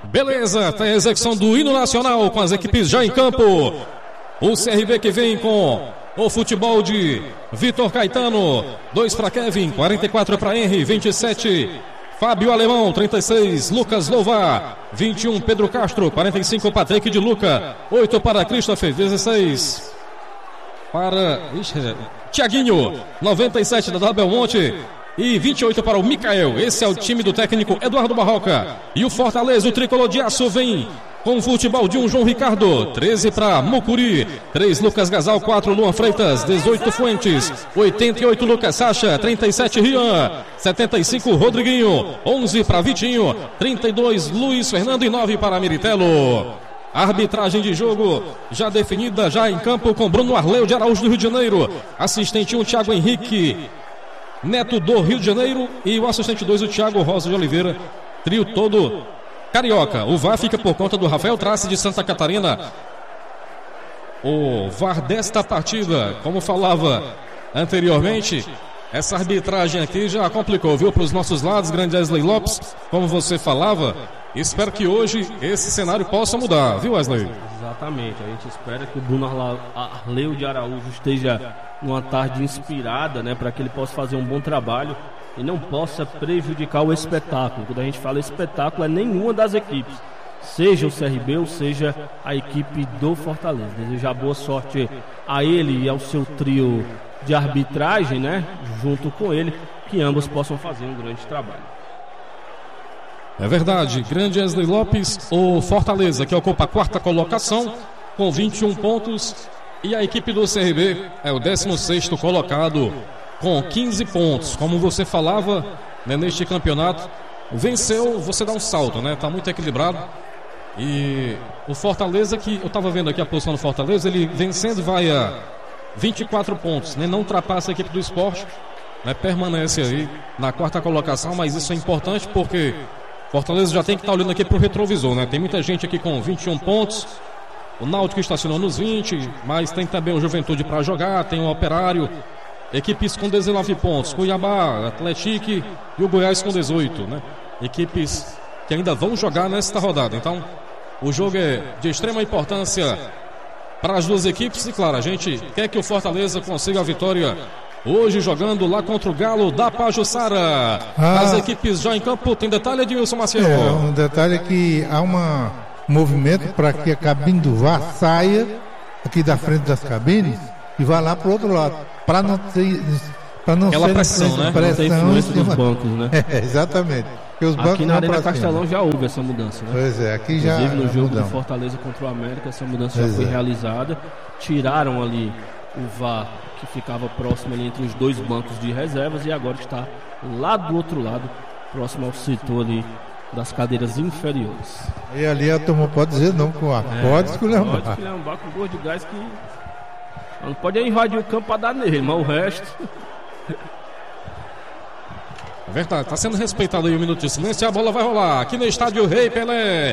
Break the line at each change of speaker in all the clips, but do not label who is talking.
Beleza, tem a execução do hino nacional com as equipes já em campo. O CRB que vem com o futebol de Vitor Caetano, 2 para Kevin, 44 para Henry, 27 Fábio Alemão, 36 Lucas Louvar, 21 Pedro Castro, 45 Patrick de Luca, 8 para Christopher, 16 para Tiaguinho, 97 da Belmonte e 28 para o Micael. Esse é o time do técnico Eduardo Barroca. E o Fortaleza, o tricolor de aço, vem com o futebol de um João Ricardo, 13 para Mucuri, 3 Lucas Gasal, 4 Luan Freitas, 18 Fuentes, 88 Lucas Sacha, 37 Rian, 75 Rodriguinho, 11 para Vitinho, 32 Luiz Fernando e 9 para Miritelo. Arbitragem de jogo já definida, já em campo com Bruno Arleu de Araújo do Rio de Janeiro, assistente 1 Thiago Henrique Neto do Rio de Janeiro e o assistente 2 o Thiago Rosa de Oliveira, trio todo carioca. O VAR fica por conta do Rafael Trace de Santa Catarina. O VAR desta partida, como falava anteriormente, essa arbitragem aqui já complicou, viu, para os nossos lados, grande Wesley Lopes, como você falava. Espero que hoje esse cenário possa mudar, viu, Wesley?
Exatamente, a gente espera que o Bruno Arleu de Araújo esteja numa tarde inspirada, né, para que ele possa fazer um bom trabalho e não possa prejudicar o espetáculo. Quando a gente fala espetáculo, é nenhuma das equipes, seja o CRB ou seja a equipe do Fortaleza. Desejar boa sorte a ele e ao seu trio de arbitragem, né, junto com ele, que ambos possam fazer um grande trabalho.
É verdade, grande Wesley Lopes. O Fortaleza que ocupa a 4ª colocação com 21 pontos e a equipe do CRB é o 16º colocado com 15 pontos. Como você falava, né, neste campeonato, venceu, você dá um salto, né? Tá muito equilibrado. E o Fortaleza, que eu estava vendo aqui a posição do Fortaleza, ele vencendo vai a 24 pontos, né? Não ultrapassa a equipe do Sport, né? Permanece aí na 4ª colocação, mas isso é importante porque Fortaleza já tem que estar olhando aqui pro retrovisor, né? Tem muita gente aqui com 21 pontos. O Náutico estacionou nos 20, mas tem também o Juventude para jogar, tem o Operário, equipes com 19 pontos, Cuiabá, Atlético e o Goiás com 18, né? Equipes que ainda vão jogar nesta rodada. Então, o jogo é de extrema importância para as duas equipes e, claro, a gente quer que o Fortaleza consiga a vitória hoje jogando lá contra o Galo da Pajuçara. As equipes já em campo, tem detalhe, Edilson Maciel?
Um detalhe é que há um movimento para que a cabine do VAR saia aqui da frente das cabines e vá lá para o outro lado, para não ter
aquela pressão, né?
Pressão influência dos bancos, né?
Exatamente. Os bancos
aqui na Arena Castelão já houve essa mudança, né?
Pois é, aqui já.
Inclusive no jogo do Fortaleza contra o América, essa mudança já foi realizada. Tiraram ali o VAR que ficava próximo ali entre os dois bancos de reservas e agora está lá do outro lado, próximo ao setor ali das cadeiras inferiores.
E ali a turma pode dizer não com ar, pode esculhambar.
Pode esculhambar com gol de gás que não pode invadir o campo para dar nele, mas o resto...
É verdade, está sendo respeitado aí um minuto de silêncio e a bola vai rolar aqui no estádio Rei Pelé.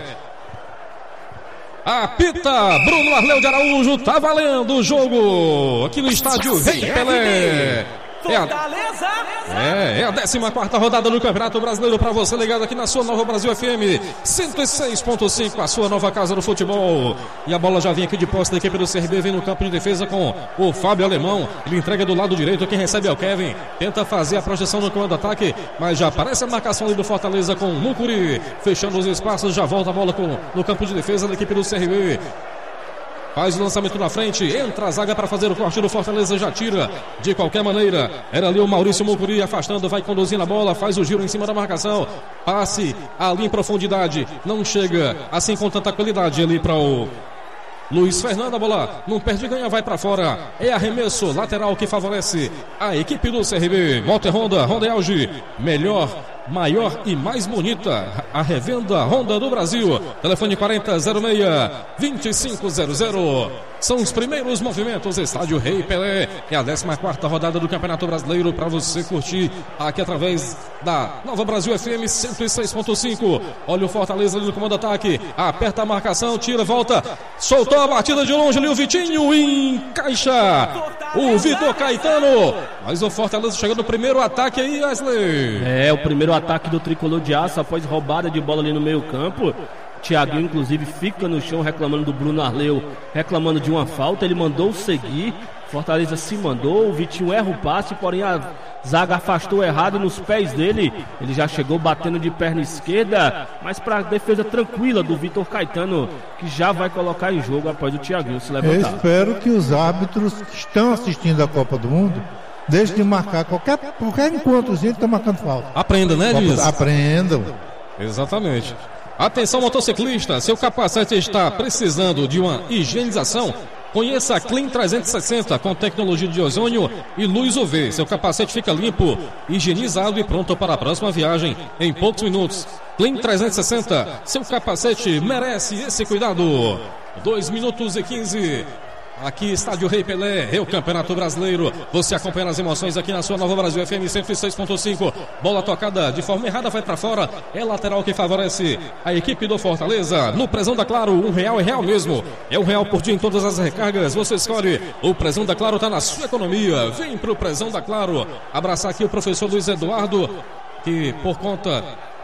Apita Bruno Arleu de Araújo, tá valendo o jogo aqui no estádio Rei Pelé. É a 14ª rodada do Campeonato Brasileiro para você ligado aqui na sua Nova Brasil FM 106.5, a sua nova casa do futebol. E a bola já vem aqui de posse da equipe do CRB, vem no campo de defesa com o Fábio Alemão. Ele entrega do lado direito, quem recebe é o Kevin. Tenta fazer a projeção no comando ataque, mas já aparece a marcação ali do Fortaleza com o Mucuri, fechando os espaços, já volta a bola no campo de defesa da equipe do CRB. Faz o lançamento na frente, entra a zaga para fazer o corte do Fortaleza, já tira de qualquer maneira. Era ali o Maurício Mucuri afastando, vai conduzindo a bola, faz o giro em cima da marcação. Passe ali em profundidade, não chega assim com tanta qualidade ali para o Luiz Fernando. A bola não perde, ganha, vai para fora. É arremesso lateral que favorece a equipe do CRB. Walter Honda, Honda Auge, melhor, maior e mais bonita. A revenda Honda do Brasil. Telefone 4006-2500. São os primeiros movimentos. Estádio Rei Pelé. É a 14ª rodada do Campeonato Brasileiro para você curtir aqui através da Nova Brasil FM 106.5. Olha o Fortaleza ali no comando ataque. Aperta a marcação, tira, volta. Soltou a batida de longe ali o Vitinho. Encaixa o Vitor Caetano. Mas o Fortaleza chegando no primeiro ataque aí, Wesley.
É, o primeiro ataque do tricolor de aço após roubada de bola ali no meio campo. Thiaguinho, inclusive, fica no chão reclamando do Bruno Arleu, reclamando de uma falta. Ele mandou seguir. Fortaleza se mandou. O Vitinho erra o passe, porém a zaga afastou errado nos pés dele. Ele já chegou batendo de perna esquerda, mas para a defesa tranquila do Vitor Caetano, que já vai colocar em jogo após o Thiaguinho se levantar.
Eu espero que os árbitros que estão assistindo a Copa do Mundo deixem de marcar qualquer encontrozinho que está marcando falta.
Aprenda, né, Dias?
Aprendam.
Exatamente. Atenção, motociclista, seu capacete está precisando de uma higienização? Conheça a Clean 360 com tecnologia de ozônio e luz UV. Seu capacete fica limpo, higienizado e pronto para a próxima viagem em poucos minutos. Clean 360, seu capacete merece esse cuidado. 2 minutos e 15. Aqui, Estádio Rei Pelé, o Campeonato Brasileiro. Você acompanha as emoções aqui na sua Nova Brasil FM 106.5. Bola tocada de forma errada, vai para fora. É lateral que favorece a equipe do Fortaleza. No Prezão da Claro, R$1 é real mesmo. É R$1 por dia em todas as recargas. Você escolhe. O Prezão da Claro está na sua economia. Vem pro Prezão da Claro. Abraçar aqui o professor Luiz Eduardo, que por conta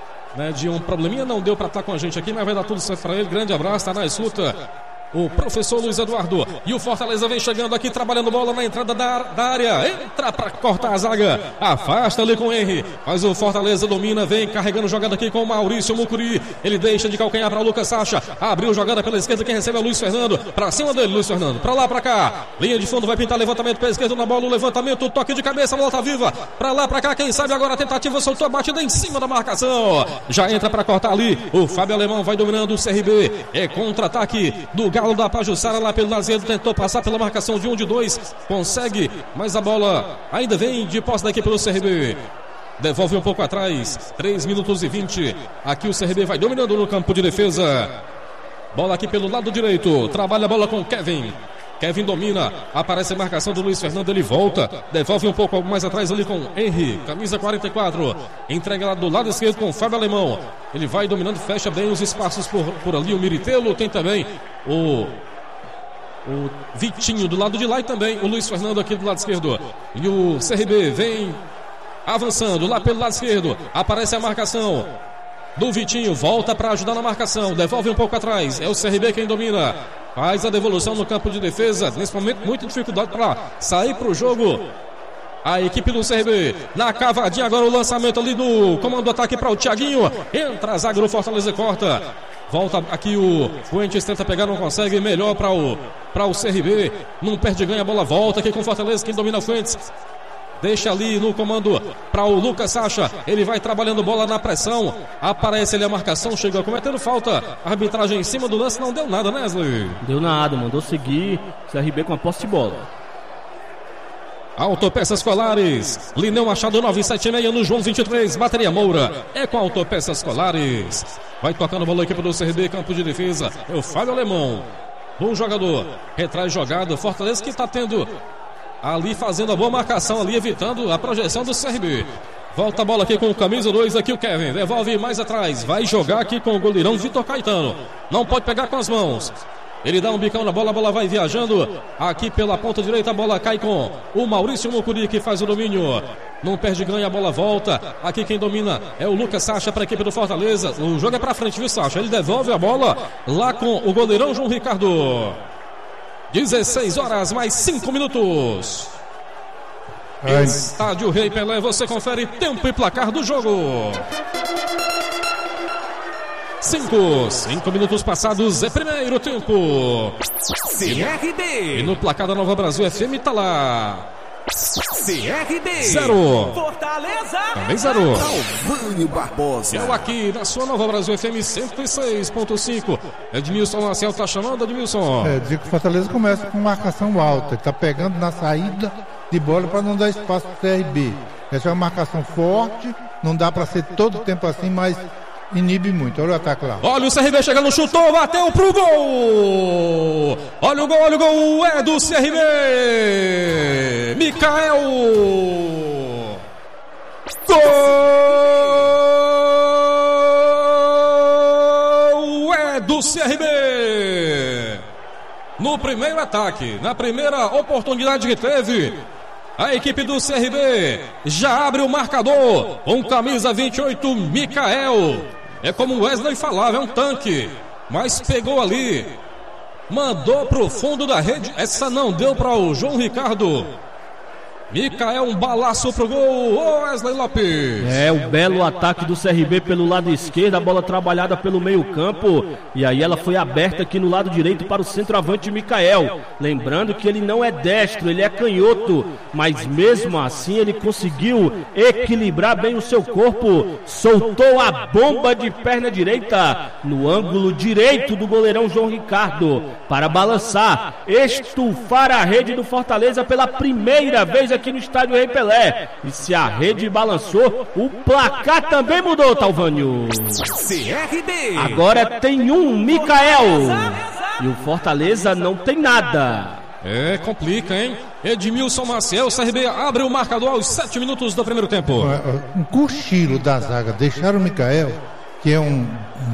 de um probleminha não deu para estar com a gente aqui, mas vai dar tudo certo para ele. Grande abraço, tá na escuta. O professor Luiz Eduardo. E o Fortaleza vem chegando aqui, trabalhando bola na entrada da área. Entra para cortar a zaga. Afasta ali com o Henry. Mas o Fortaleza domina, vem carregando jogada aqui com o Maurício Mucuri. Ele deixa de calcanhar para o Lucas Sacha. Abriu jogada pela esquerda, quem recebe é o Luiz Fernando. Para cima dele, Luiz Fernando. Para lá, para cá. Linha de fundo, vai pintar levantamento pela esquerda na bola. O levantamento, o toque de cabeça, a bola tá viva. Para lá, para cá, quem sabe agora a tentativa, soltou a batida em cima da marcação. Já entra para cortar ali. O Fábio Alemão vai dominando o CRB. É contra-ataque do Galo da Pajuçara lá pelo Lazeiro, tentou passar pela marcação de 1 de 2, consegue, mas a bola ainda vem de posse da equipe do CRB. Devolve um pouco atrás, 3 minutos e 20. Aqui o CRB vai dominando no campo de defesa. Bola aqui pelo lado direito, trabalha a bola com Kevin. Kevin domina, aparece a marcação do Luiz Fernando, ele volta, devolve um pouco mais atrás ali com Henry, camisa 44, entrega lá do lado esquerdo com o Fábio Alemão, ele vai dominando, fecha bem os espaços por ali, o Miritelo, tem também o Vitinho do lado de lá e também o Luiz Fernando aqui do lado esquerdo, e o CRB vem avançando lá pelo lado esquerdo, aparece a marcação do Vitinho, volta para ajudar na marcação, devolve um pouco atrás, é o CRB quem domina. Faz a devolução no campo de defesa. Nesse momento, muita dificuldade para sair para o jogo. A equipe do CRB. Na cavadinha agora o lançamento ali do comando do ataque para o Thiaguinho. Entra a zaga do Fortaleza, corta. Volta aqui o Fuentes, tenta pegar, não consegue. Melhor para o CRB. Não perde, ganha a bola. Volta aqui com o Fortaleza. Quem domina o Fuentes. Deixa ali no comando para o Lucas Sacha. Ele vai trabalhando bola na pressão. Aparece ali a marcação. Chega cometendo falta. Arbitragem em cima do lance. Não deu nada, né, Wesley?
Deu nada. Mandou seguir. CRB com a posse de bola.
Autopeças Colares. Lineu Machado 976 no João 23. Bateria Moura. É com Autopeças Colares. Vai tocando bola a equipe do CRB. Campo de defesa. É o Fábio Alemão. Bom jogador. Retraz jogada. Fortaleza que está tendo... ali fazendo a boa marcação, ali evitando a projeção do CRB. Volta a bola aqui com o camisa 2, aqui o Kevin. Devolve mais atrás. Vai jogar aqui com o goleirão Vitor Caetano. Não pode pegar com as mãos. Ele dá um bicão na bola, a bola vai viajando. Aqui pela ponta direita, a bola cai com o Maurício Mucuri, que faz o domínio. Não perde, ganha, a bola volta. Aqui quem domina é o Lucas Sacha para a equipe do Fortaleza. O jogo é para frente, viu, Sacha? Ele devolve a bola lá com o goleirão João Ricardo. 16 horas mais 5 minutos. Estádio Rei Pelé, você confere tempo e placar do jogo. 5 minutos passados, é primeiro tempo.
CRB.
E no placar da Nova Brasil FM tá lá.
CRB
0.
Fortaleza
também 0.
Calvânio Barbosa.
Eu aqui na sua Nova Brasil FM 106.5. Edmilson Marcel tá chamando, Edmilson.
Dizer que o Fortaleza começa com marcação alta. Tá pegando na saída de bola para não dar espaço pro CRB. Essa é uma marcação forte. Não dá para ser todo o tempo assim, mas inibe muito. Olha o ataque lá.
Olha o CRB chegando, chutou, bateu pro gol. Olha o gol, é do CRB. Micael. Gol é do CRB. No primeiro ataque, na primeira oportunidade que teve, a equipe do CRB já abre o marcador com camisa 28, Micael. É como o Wesley falava, é um tanque. mas pegou ali. Mandou pro fundo da rede. Essa não deu para o João Ricardo. Micael, um balaço pro gol. Wesley Lopes.
O belo ataque do CRB pelo lado esquerdo, a bola trabalhada pelo meio campo, e aí ela foi aberta aqui no lado direito para o centroavante Micael. Lembrando que ele não é destro, ele é canhoto, mas mesmo assim ele conseguiu equilibrar bem o seu corpo, soltou a bomba de perna direita no ângulo direito do goleirão João Ricardo para balançar, estufar a rede do Fortaleza pela primeira vez aqui no estádio Rei Pelé. E se a rede balançou, o placar também mudou, Talvânio.
CRB.
Agora tem um Micael e o Fortaleza não tem nada.
Complica, hein? Edmilson Maciel, CRB abre o marcador aos 7 minutos do primeiro tempo.
Um cochilo da zaga. Deixaram o Micael, que é um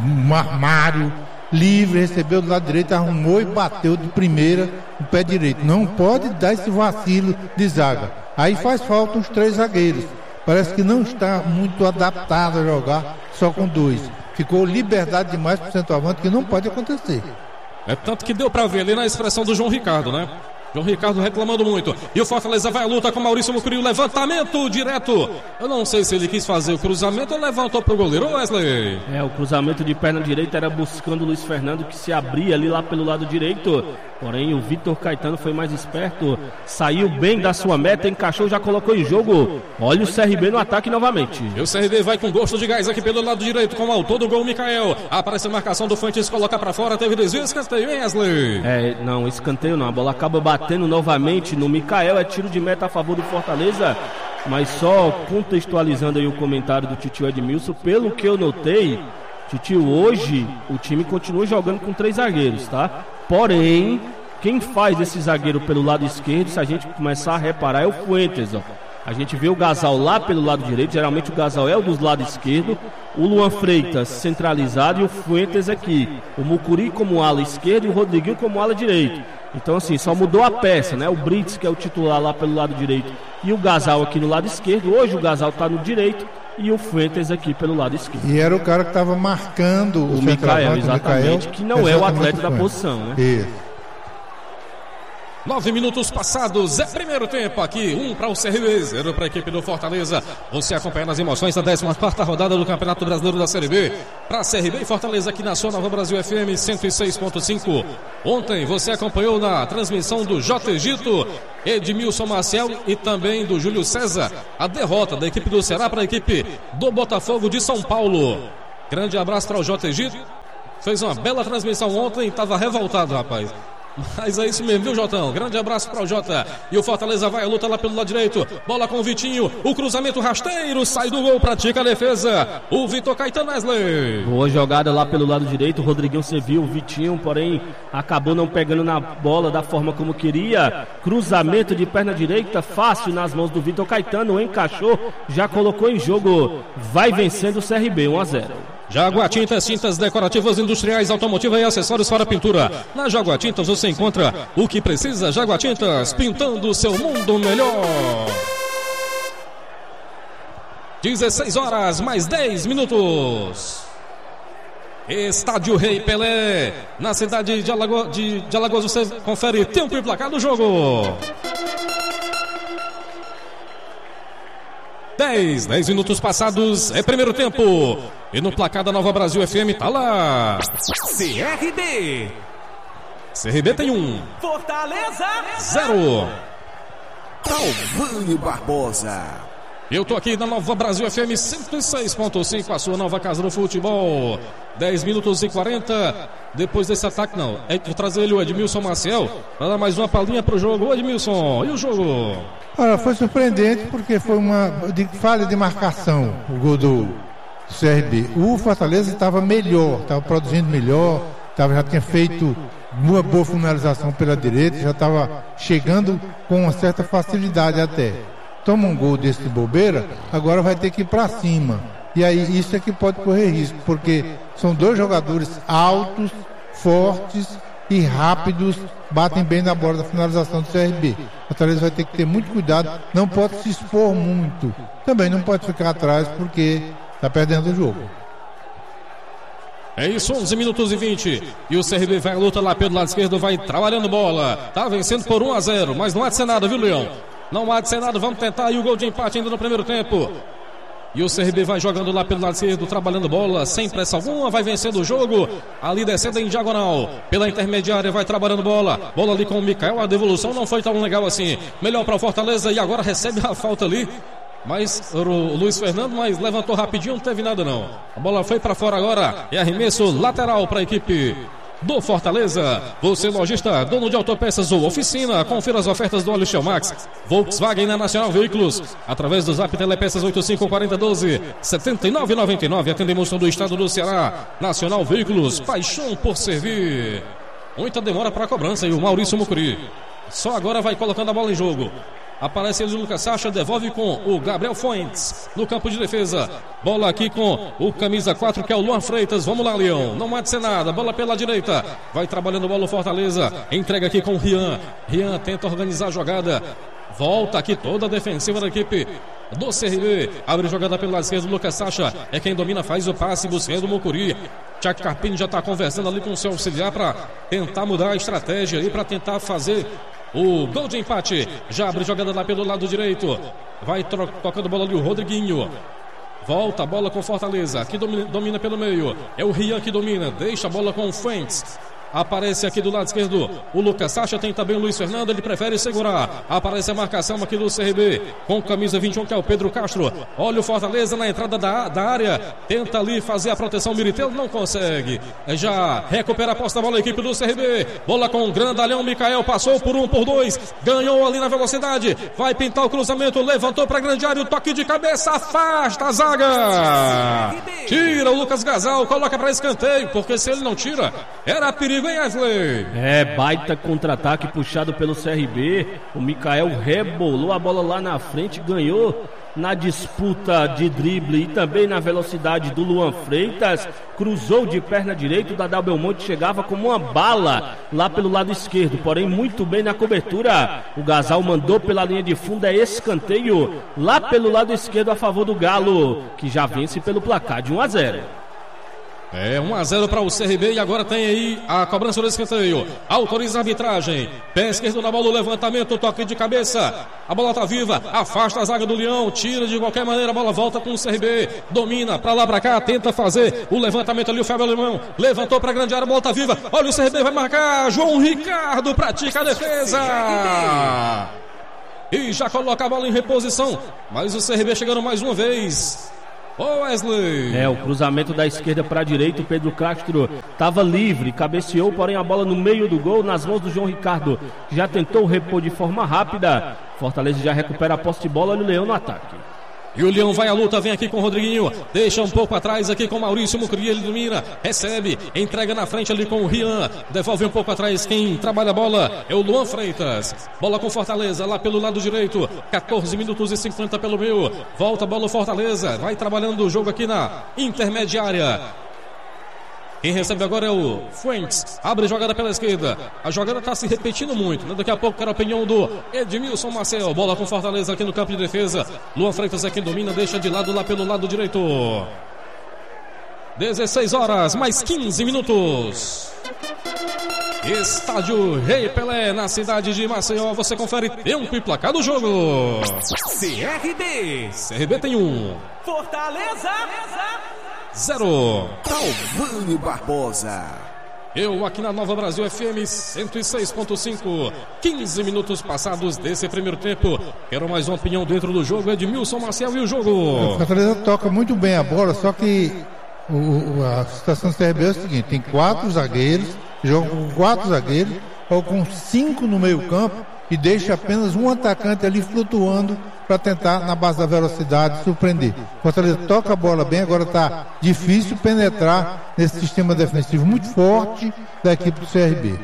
armário livre, recebeu do lado direito, arrumou e bateu de primeira no pé direito. Não pode dar esse vacilo de zaga. Aí faz falta uns 3 zagueiros. Parece que não está muito adaptado a jogar só com 2. Ficou liberdade demais para o centroavante, que não pode acontecer.
Tanto que deu para ver ali na expressão do João Ricardo, né? João Ricardo reclamando muito. E o Fortaleza vai à luta com Maurício Mucuri. Levantamento direto. Eu não sei se ele quis fazer o cruzamento ou levantou pro goleiro, Wesley.
O cruzamento de perna direita era buscando o Luiz Fernando, que se abria ali lá pelo lado direito. Porém, o Vitor Caetano foi mais esperto. Saiu bem da sua meta, encaixou, já colocou em jogo. Olha o CRB no ataque novamente.
E o CRB vai com gosto de gás aqui pelo lado direito, com o autor do gol, Micael. Aparece a marcação do Fuentes, coloca pra fora, teve desvio, escanteio, hein, Wesley?
Não, escanteio não. A bola acaba batendo novamente no Micael. É tiro de meta a favor do Fortaleza. Mas só contextualizando aí o comentário do titio Edmilson, pelo que eu notei, titio, hoje o time continua jogando com 3 zagueiros, tá? Porém, quem faz esse zagueiro pelo lado esquerdo, se a gente começar a reparar, é o Fuentes, ó. A gente vê o Gasal lá pelo lado direito, geralmente o Gasal é o do lado esquerdo, o Luan Freitas centralizado e o Fuentes aqui. O Mucuri como ala esquerdo e o Rodriguinho como ala direito. Então assim, só mudou a peça, né? O Brits, que é o titular lá pelo lado direito, e o Gasal aqui no lado esquerdo. Hoje o Gasal tá no direito e o Fuentes aqui pelo lado esquerdo.
E era o cara que estava marcando
o Micael, exatamente, que não é o atleta da posição, né?
Isso.
9 minutos passados, primeiro tempo aqui, 1 para o CRB, 0 para a equipe do Fortaleza. Você acompanha as emoções da 14ª rodada do Campeonato Brasileiro da Série B. Para CRB e Fortaleza aqui na sua Nova Brasil FM 106.5. Ontem você acompanhou na transmissão do J. Egito, Edmilson Maciel e também do Júlio César, a derrota da equipe do Ceará para a equipe do Botafogo de São Paulo. Grande abraço para o J. Egito. Fez uma bela transmissão ontem, estava revoltado, rapaz. Mas é isso mesmo, viu, Jotão? Grande abraço para o Jota. E o Fortaleza vai à luta lá pelo lado direito. Bola com o Vitinho. O cruzamento rasteiro. Sai do gol, pratica a defesa. O Vitor Caetano, Wesley.
Boa jogada lá pelo lado direito. O Rodriguinho serviu o Vitinho, porém acabou não pegando na bola da forma como queria. Cruzamento de perna direita, fácil nas mãos do Vitor Caetano. Encaixou, já colocou em jogo. Vai vencendo o CRB, 1-0.
Jaguatintas, tintas decorativas industriais, automotiva e acessórios para pintura. Na Jaguatintas você encontra o que precisa. Jaguatintas, pintando o seu mundo melhor. 16 horas, mais 10 minutos. Estádio Rei Pelé, na cidade de Alagoas, você confere tempo e placar do jogo. 10 minutos passados, primeiro tempo. E no placar da Nova Brasil FM tá lá. CRB tem 1.
Fortaleza
0.
Talvânio Barbosa.
Eu tô aqui na Nova Brasil FM 106.5, a sua nova casa do futebol. 10 minutos e 40. Depois desse ataque, não. Vou trazer ele, o Edmilson Maciel, para dar mais uma palhinha pro jogo. Ô, Edmilson, e o jogo?
Olha, foi surpreendente porque foi uma falha de marcação, o gol do CRB. O Fortaleza estava melhor, estava produzindo melhor, já tinha feito uma boa finalização pela direita, já estava chegando com uma certa facilidade até. Toma um gol desse de bobeira, agora vai ter que ir para cima. E aí isso é que pode correr risco, porque são 2 jogadores altos, fortes e rápidos, batem bem na bola da finalização do CRB. O Fortaleza vai ter que ter muito cuidado, não pode se expor muito, também não pode ficar atrás porque está perdendo o jogo.
É isso, 11 minutos e 20. E o CRB vai à luta lá pelo lado esquerdo, vai trabalhando bola. Tá vencendo por 1-0, mas não há de ser nada, viu, Leão? Não há de ser nada, vamos tentar. E o gol de empate ainda no primeiro tempo. E o CRB vai jogando lá pelo lado esquerdo, trabalhando bola, sem pressa alguma, vai vencendo o jogo. Ali descendo em diagonal, pela intermediária, vai trabalhando bola. Bola ali com o Mikael, a devolução não foi tão legal assim. Melhor para o Fortaleza e agora recebe a falta ali. Mas o Luiz Fernando, mas levantou rapidinho, não teve nada não. A bola foi para fora agora. É arremesso lateral para a equipe do Fortaleza. Você lojista, dono de autopeças ou oficina, confira as ofertas do óleo Shell Max, Volkswagen na Nacional Veículos, através do Zap Telepeças 854012-7999. Atendemos todo o estado do Ceará. Nacional Veículos, paixão por servir. Muita demora para a cobrança e o Maurício Mucuri só agora vai colocando a bola em jogo. Aparece ele o Lucas Sacha, devolve com o Gabriel Fontes no campo de defesa. Bola aqui com o camisa 4, que é o Luan Freitas. Vamos lá, Leão. Não há de ser nada. Bola pela direita. Vai trabalhando bola o Fortaleza. Entrega aqui com o Rian. Rian tenta organizar a jogada. Volta aqui toda a defensiva da equipe do CRB. Abre jogada pelo lado esquerdo. Lucas Sacha é quem domina, faz o passe buscando o Mucuri. Thiago Carpini já está conversando ali com o seu auxiliar para tentar mudar a estratégia ali, para tentar fazer o gol de empate. Já abre jogada lá pelo lado direito. Vai tocando bola ali o Rodriguinho. Volta a bola com Fortaleza. Aqui domina pelo meio. É o Rian que domina. Deixa a bola com o Fuentes. Aparece aqui do lado esquerdo o Lucas Sacha, tem também o Luiz Fernando, ele prefere segurar. Aparece a marcação aqui do CRB com camisa 21, que é o Pedro Castro. Olha o Fortaleza na entrada da área, tenta ali fazer a proteção. Militeu não consegue. Já recupera a posse da bola a equipe do CRB. Bola com o grandalhão Mikael, passou por 1, por 2, ganhou ali na velocidade, vai pintar o cruzamento, levantou para a grande área, o toque de cabeça, afasta a zaga. Tira o Lucas Gasal, coloca para escanteio, porque se ele não tira, era perigo. Vem, Wesley.
Baita contra-ataque puxado pelo CRB. O Mikael rebolou a bola lá na frente, ganhou na disputa de drible e também na velocidade do Luan Freitas. Cruzou de perna direita, o Dadá Belmonte chegava como uma bala lá pelo lado esquerdo, porém muito bem na cobertura. O Gasal mandou pela linha de fundo, é escanteio lá pelo lado esquerdo a favor do Galo, que já vence pelo placar de 1-0.
1-0 para o CRB e agora tem aí a cobrança do escanteio. Autoriza a arbitragem. Pé esquerdo na bola, o levantamento, toque de cabeça. A bola tá viva, afasta a zaga do Leão, tira de qualquer maneira, a bola volta com o CRB. Domina pra lá, pra cá, tenta fazer o levantamento ali, o Fábio Alemão. Levantou pra grande área, a bola tá viva. Olha o CRB, vai marcar. João Ricardo pratica a defesa. E já coloca a bola em reposição. Mas o CRB chegando mais uma vez. Wesley.
O cruzamento da esquerda para a direita, o Pedro Castro estava livre, cabeceou, porém a bola no meio do gol, nas mãos do João Ricardo, que já tentou repor de forma rápida. Fortaleza já recupera a posse de bola, olha o Leão no ataque.
E o Leão vai à luta, vem aqui com o Rodriguinho, deixa um pouco atrás aqui com o Maurício Mucuri, ele domina, recebe, entrega na frente ali com o Rian, devolve um pouco atrás, quem trabalha a bola é o Luan Freitas. Bola com Fortaleza, lá pelo lado direito, 14 minutos e 50 pelo meio, volta a bola o Fortaleza, vai trabalhando o jogo aqui na intermediária. Quem recebe agora é o Fuentes. Abre jogada pela esquerda. A jogada está se repetindo muito, né? Daqui a pouco quero a opinião do Edmilson Marcel. Bola com Fortaleza aqui no campo de defesa. Luan Freitas é quem domina, deixa de lado lá pelo lado direito. 16 horas, mais 15 minutos. Estádio Rei Pelé, na cidade de Maceió. Você confere tempo e placar do jogo. CRB tem 1.
Fortaleza
0.
Talvânio Barbosa.
Eu aqui na Nova Brasil FM 106.5. 15 minutos passados desse primeiro tempo. Quero mais uma opinião dentro do jogo. Edmilson Marcel e o jogo.
O Fortaleza toca muito bem a bola, só que a situação do CRB é o seguinte: tem 4 zagueiros, jogam com 4 zagueiros, ou com 5 no meio campo, e deixa apenas um atacante ali flutuando para tentar, na base da velocidade, surpreender. Fortaleza toca a bola bem, agora está difícil penetrar nesse sistema defensivo muito forte da equipe do CRB.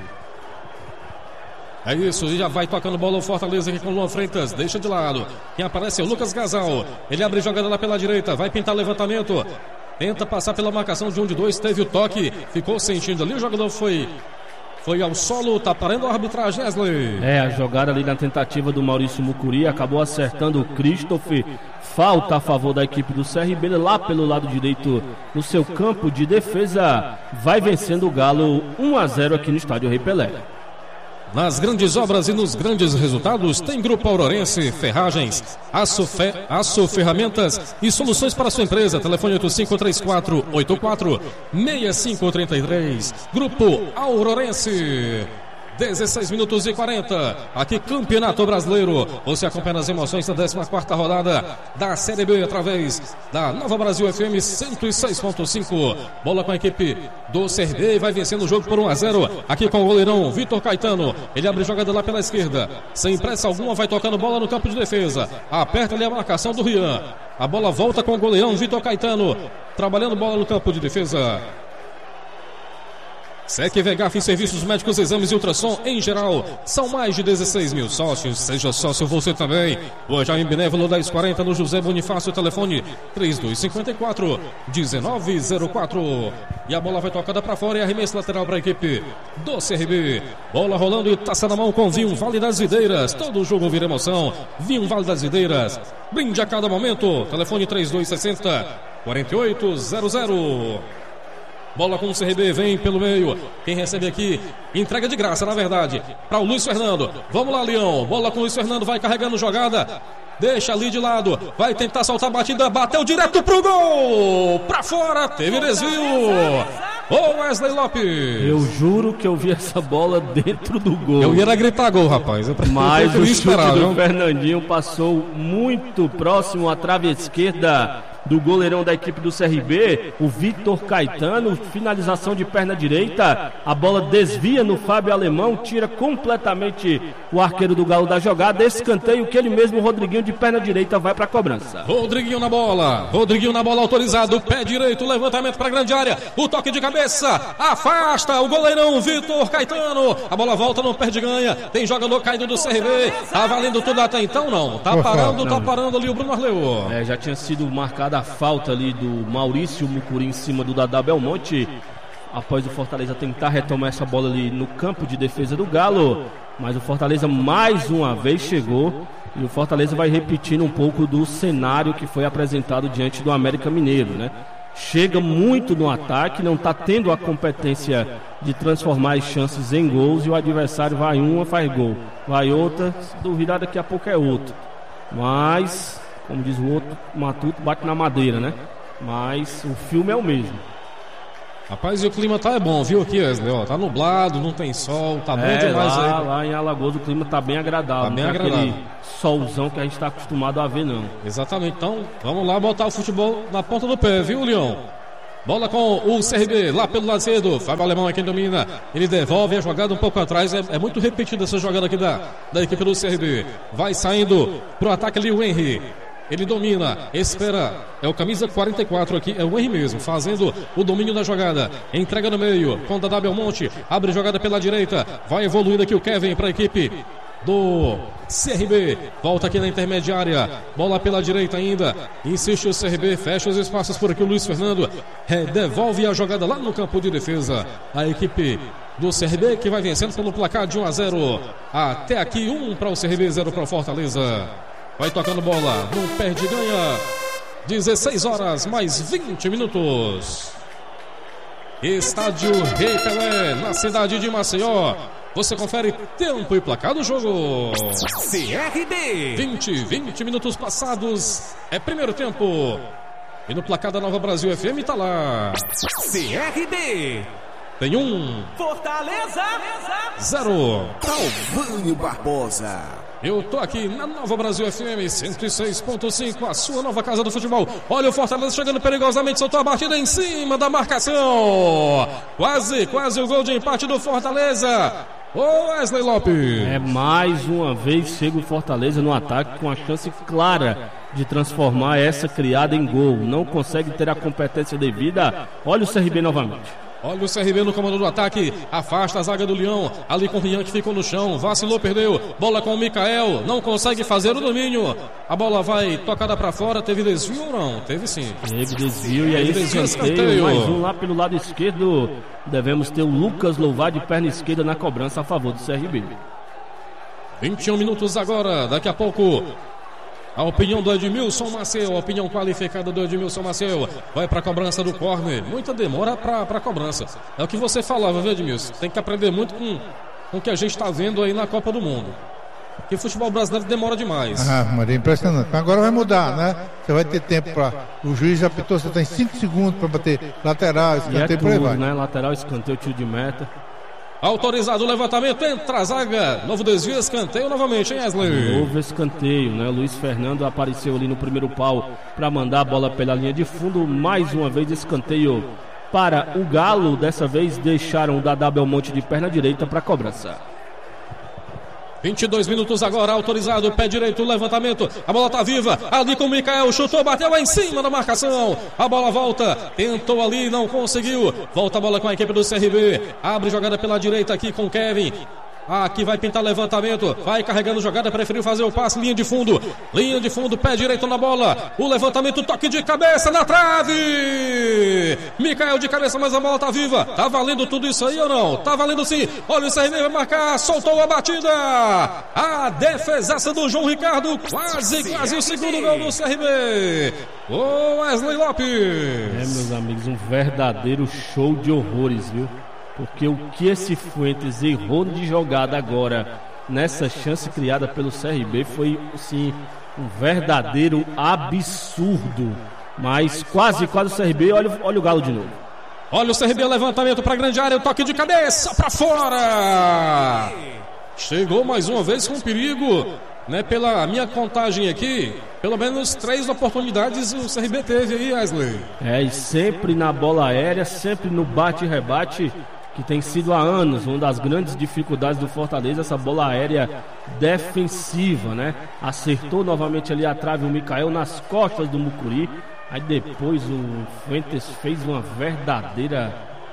É isso, e já vai tocando bola o Fortaleza aqui com o Luan Freitas, deixa de lado. Quem aparece é o Lucas Gasal, ele abre jogada lá pela direita, vai pintar levantamento, tenta passar pela marcação de 1 de 2, teve o toque, ficou sentindo ali, o jogador foi Foi ao solo, tá parando a arbitragem, Wesley.
A jogada ali na tentativa do Maurício Mucuri acabou acertando o Christopher. Falta a favor da equipe do CRB lá pelo lado direito no seu campo de defesa. Vai vencendo o Galo 1-0 aqui no estádio Rei Pelé.
Nas grandes obras e nos grandes resultados, tem Grupo Aurorense, Ferragens, Aço Ferramentas e soluções para a sua empresa. Telefone 8534-84-6533. Grupo Aurorense. 16 minutos e 40. Aqui, Campeonato Brasileiro. Você acompanha as emoções da 14ª rodada da Série B através da Nova Brasil FM 106.5. Bola com a equipe do CRB e vai vencendo o jogo por 1-0. Aqui com o goleirão Vitor Caetano. Ele abre jogada lá pela esquerda. Sem pressa alguma, vai tocando bola no campo de defesa. Aperta ali a marcação do Rian. A bola volta com o goleirão Vitor Caetano. Trabalhando bola no campo de defesa. SEC VGAF em serviços médicos, exames e ultrassom em geral. São mais de 16 mil sócios. Seja sócio você também. O Jaime Benévolo 1040 no José Bonifácio. Telefone 3254-1904. E a bola vai tocada para fora e arremesso lateral para a equipe do CRB. Bola rolando e taça na mão com Vinho Vale das Videiras. Todo jogo vira emoção. Vinho Vale das Videiras. Brinde a cada momento. Telefone 3260-4800. Bola com o CRB, vem pelo meio. Quem recebe aqui, entrega de graça, na verdade, para o Luiz Fernando. Vamos lá, Leão. Bola com o Luiz Fernando, vai carregando jogada. Deixa ali de lado. Vai tentar soltar a batida, bateu direto pro gol. Pra fora, teve desvio. Ô Wesley Lopes.
Eu juro que eu vi essa bola dentro do gol.
Eu ia gritar gol, rapaz.
Mas o chute do Fernandinho passou muito próximo à trave esquerda do goleirão da equipe do CRB, o Vitor Caetano. Finalização de perna direita, a bola desvia no Fábio Alemão, tira completamente o arqueiro do Galo da jogada. Escanteio que ele mesmo, o Rodriguinho, de perna direita, vai para a cobrança.
Rodriguinho na bola autorizado, pé direito, levantamento para a grande área, o toque de cabeça, afasta o goleirão Vitor Caetano. A bola volta, não perde, ganha. Tem jogador caído do CRB, tá valendo tudo até então, não? Tá parando ali o Bruno Arleu.
Já tinha sido marcada a falta ali do Maurício Mucuri em cima do Dadá Belmonte, após o Fortaleza tentar retomar essa bola ali no campo de defesa do Galo, mas o Fortaleza mais uma vez chegou, e o Fortaleza vai repetindo um pouco do cenário que foi apresentado diante do América Mineiro, né? Chega muito no ataque, não está tendo a competência de transformar as chances em gols, e o adversário vai uma, faz gol, vai outra, se duvidar daqui a pouco é outro. Mas, como diz o outro, Matuto bate na madeira, né? Mas o filme é o mesmo.
Rapaz, e o clima tá bom, viu aqui, Wesley? Ó, tá nublado, não tem sol, tá bom demais aí.
Lá em Alagoas o clima tá bem agradável. Tá bem agradável. Aquele solzão que a gente tá acostumado a ver, não.
Exatamente, então vamos lá botar o futebol na ponta do pé, viu, Leão? Bola com o CRB, lá pelo lado esquerdo. Fábio Alemão é quem domina. Ele devolve a jogada um pouco atrás. É muito repetida essa jogada aqui da equipe do CRB. Vai saindo pro ataque ali o Henry. Ele domina, espera. É o camisa 44 aqui, é o Henry mesmo, fazendo o domínio da jogada. Entrega no meio, com Dadá Belmonte. Abre jogada pela direita. Vai evoluindo aqui o Kevin para a equipe do CRB. Volta aqui na intermediária. Bola pela direita ainda. Insiste o CRB, fecha os espaços por aqui o Luiz Fernando. Devolve a jogada lá no campo de defesa. A equipe do CRB que vai vencendo pelo placar de 1-0. Até aqui 1 para o CRB, 0 para o Fortaleza. Vai tocando bola, não perde, ganha. 16 horas mais 20 minutos. Estádio Rei Pelé, na cidade de Maceió. Você confere tempo e placar do jogo.
CRB.
20 minutos passados. É primeiro tempo. E no placar da Nova Brasil FM tá lá.
CRB.
Tem 1.
Fortaleza.
0.
Calvânio Barbosa.
Eu tô aqui na Nova Brasil FM 106.5, a sua nova casa do futebol. Olha o Fortaleza chegando perigosamente, soltou a batida em cima da marcação. Quase o gol de empate do Fortaleza. Ô Wesley Lopes.
Mais uma vez chega o Fortaleza no ataque com a chance clara de transformar essa criada em gol. Não consegue ter a competência devida. Olha o CRB novamente.
Olha o CRB no comando do ataque, afasta a zaga do Leão, ali com o Rian que ficou no chão, vacilou, perdeu, bola com o Mikael, não consegue fazer o domínio, a bola vai tocada pra fora, teve desvio ou não? Teve sim.
Teve desvio e aí escanteio, mais um lá pelo lado esquerdo, devemos ter o Lucas Louvar de perna esquerda na cobrança a favor do CRB.
21 minutos agora, daqui a pouco... A opinião do Edmilson Maciel, a opinião qualificada do Edmilson Maciel. Vai para a cobrança do córner. Muita demora para a cobrança. É o que você falava, viu, Edmilson? Tem que aprender muito com o que a gente está vendo aí na Copa do Mundo. Porque o futebol brasileiro demora demais.
Maria, impressionante. Mas agora vai mudar, né? Você vai ter tempo para... O juiz apitou, você tem 5 segundos para bater lateral, escanteio, por aí vai.
Né? Lateral, escanteio, tiro de meta.
Autorizado o levantamento, entra a zaga. Novo desvio, escanteio novamente, hein, Wesley?
Novo escanteio, né? Luiz Fernando apareceu ali no primeiro pau para mandar a bola pela linha de fundo. Mais uma vez escanteio para o Galo. Dessa vez deixaram o Dadá Belmonte de perna direita para cobrança.
22 minutos agora, autorizado, pé direito, levantamento, a bola tá viva, ali com o Mikael, chutou, bateu lá em cima da marcação, a bola volta, tentou ali, não conseguiu, volta a bola com a equipe do CRB, abre jogada pela direita aqui com o Kevin, aqui vai pintar levantamento, vai carregando jogada, preferiu fazer o passe, linha de fundo, pé direito na bola, o levantamento, toque de cabeça na trave, Mikael de cabeça, mas a bola tá viva, tá valendo tudo isso aí ou não? Tá valendo sim, olha o CRB vai marcar, soltou a batida, a defesaça do João Ricardo, quase o segundo gol do CRB, o Wesley Lopes.
Meus amigos, um verdadeiro show de horrores, viu? Porque o que esse Fuentes errou de jogada agora nessa chance criada pelo CRB foi, sim, um verdadeiro absurdo. Mas quase o CRB, olha o Galo de novo.
Olha o CRB, levantamento para a grande área, o toque de cabeça para fora. Chegou mais uma vez com perigo, né? Pela minha contagem aqui, pelo menos 3 oportunidades o CRB teve aí, Wesley.
E sempre na bola aérea, sempre no bate e rebate, que tem sido há anos uma das grandes dificuldades do Fortaleza, essa bola aérea defensiva, né? Acertou novamente ali a trave o Mikael nas costas do Mucuri, aí depois o Fuentes fez uma verdadeira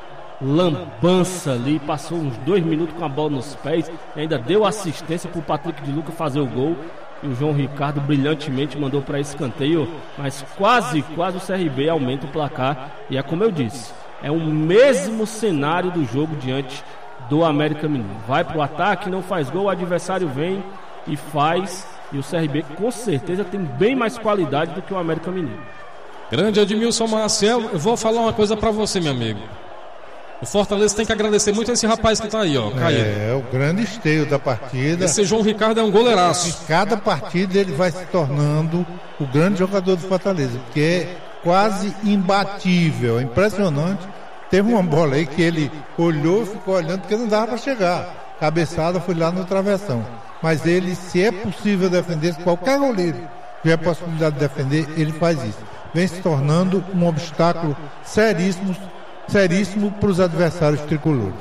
lambança ali, passou uns 2 minutos com a bola nos pés, e ainda deu assistência para o Patrick de Luca fazer o gol, e o João Ricardo brilhantemente mandou para escanteio, mas quase o CRB aumenta o placar, e é como eu disse, é o mesmo cenário do jogo diante do América Mineiro. Vai pro ataque, não faz gol, o adversário vem e faz. E o CRB com certeza tem bem mais qualidade do que o América Mineiro.
Grande Edmilson Maciel, eu vou falar uma coisa pra você, meu amigo. O Fortaleza tem que agradecer muito a esse rapaz que tá aí, ó, Caio.
É o grande esteio da partida.
Esse João Ricardo é um goleiraço.
Em cada partida ele vai se tornando o grande jogador do Fortaleza, porque é quase imbatível, é impressionante. Teve uma bola aí que ele olhou e ficou olhando porque não dava para chegar. Cabeçada foi lá no travessão. Mas ele, se é possível defender, se qualquer goleiro tiver a possibilidade de defender, ele faz isso. Vem se tornando um obstáculo seríssimo para os adversários tricolores.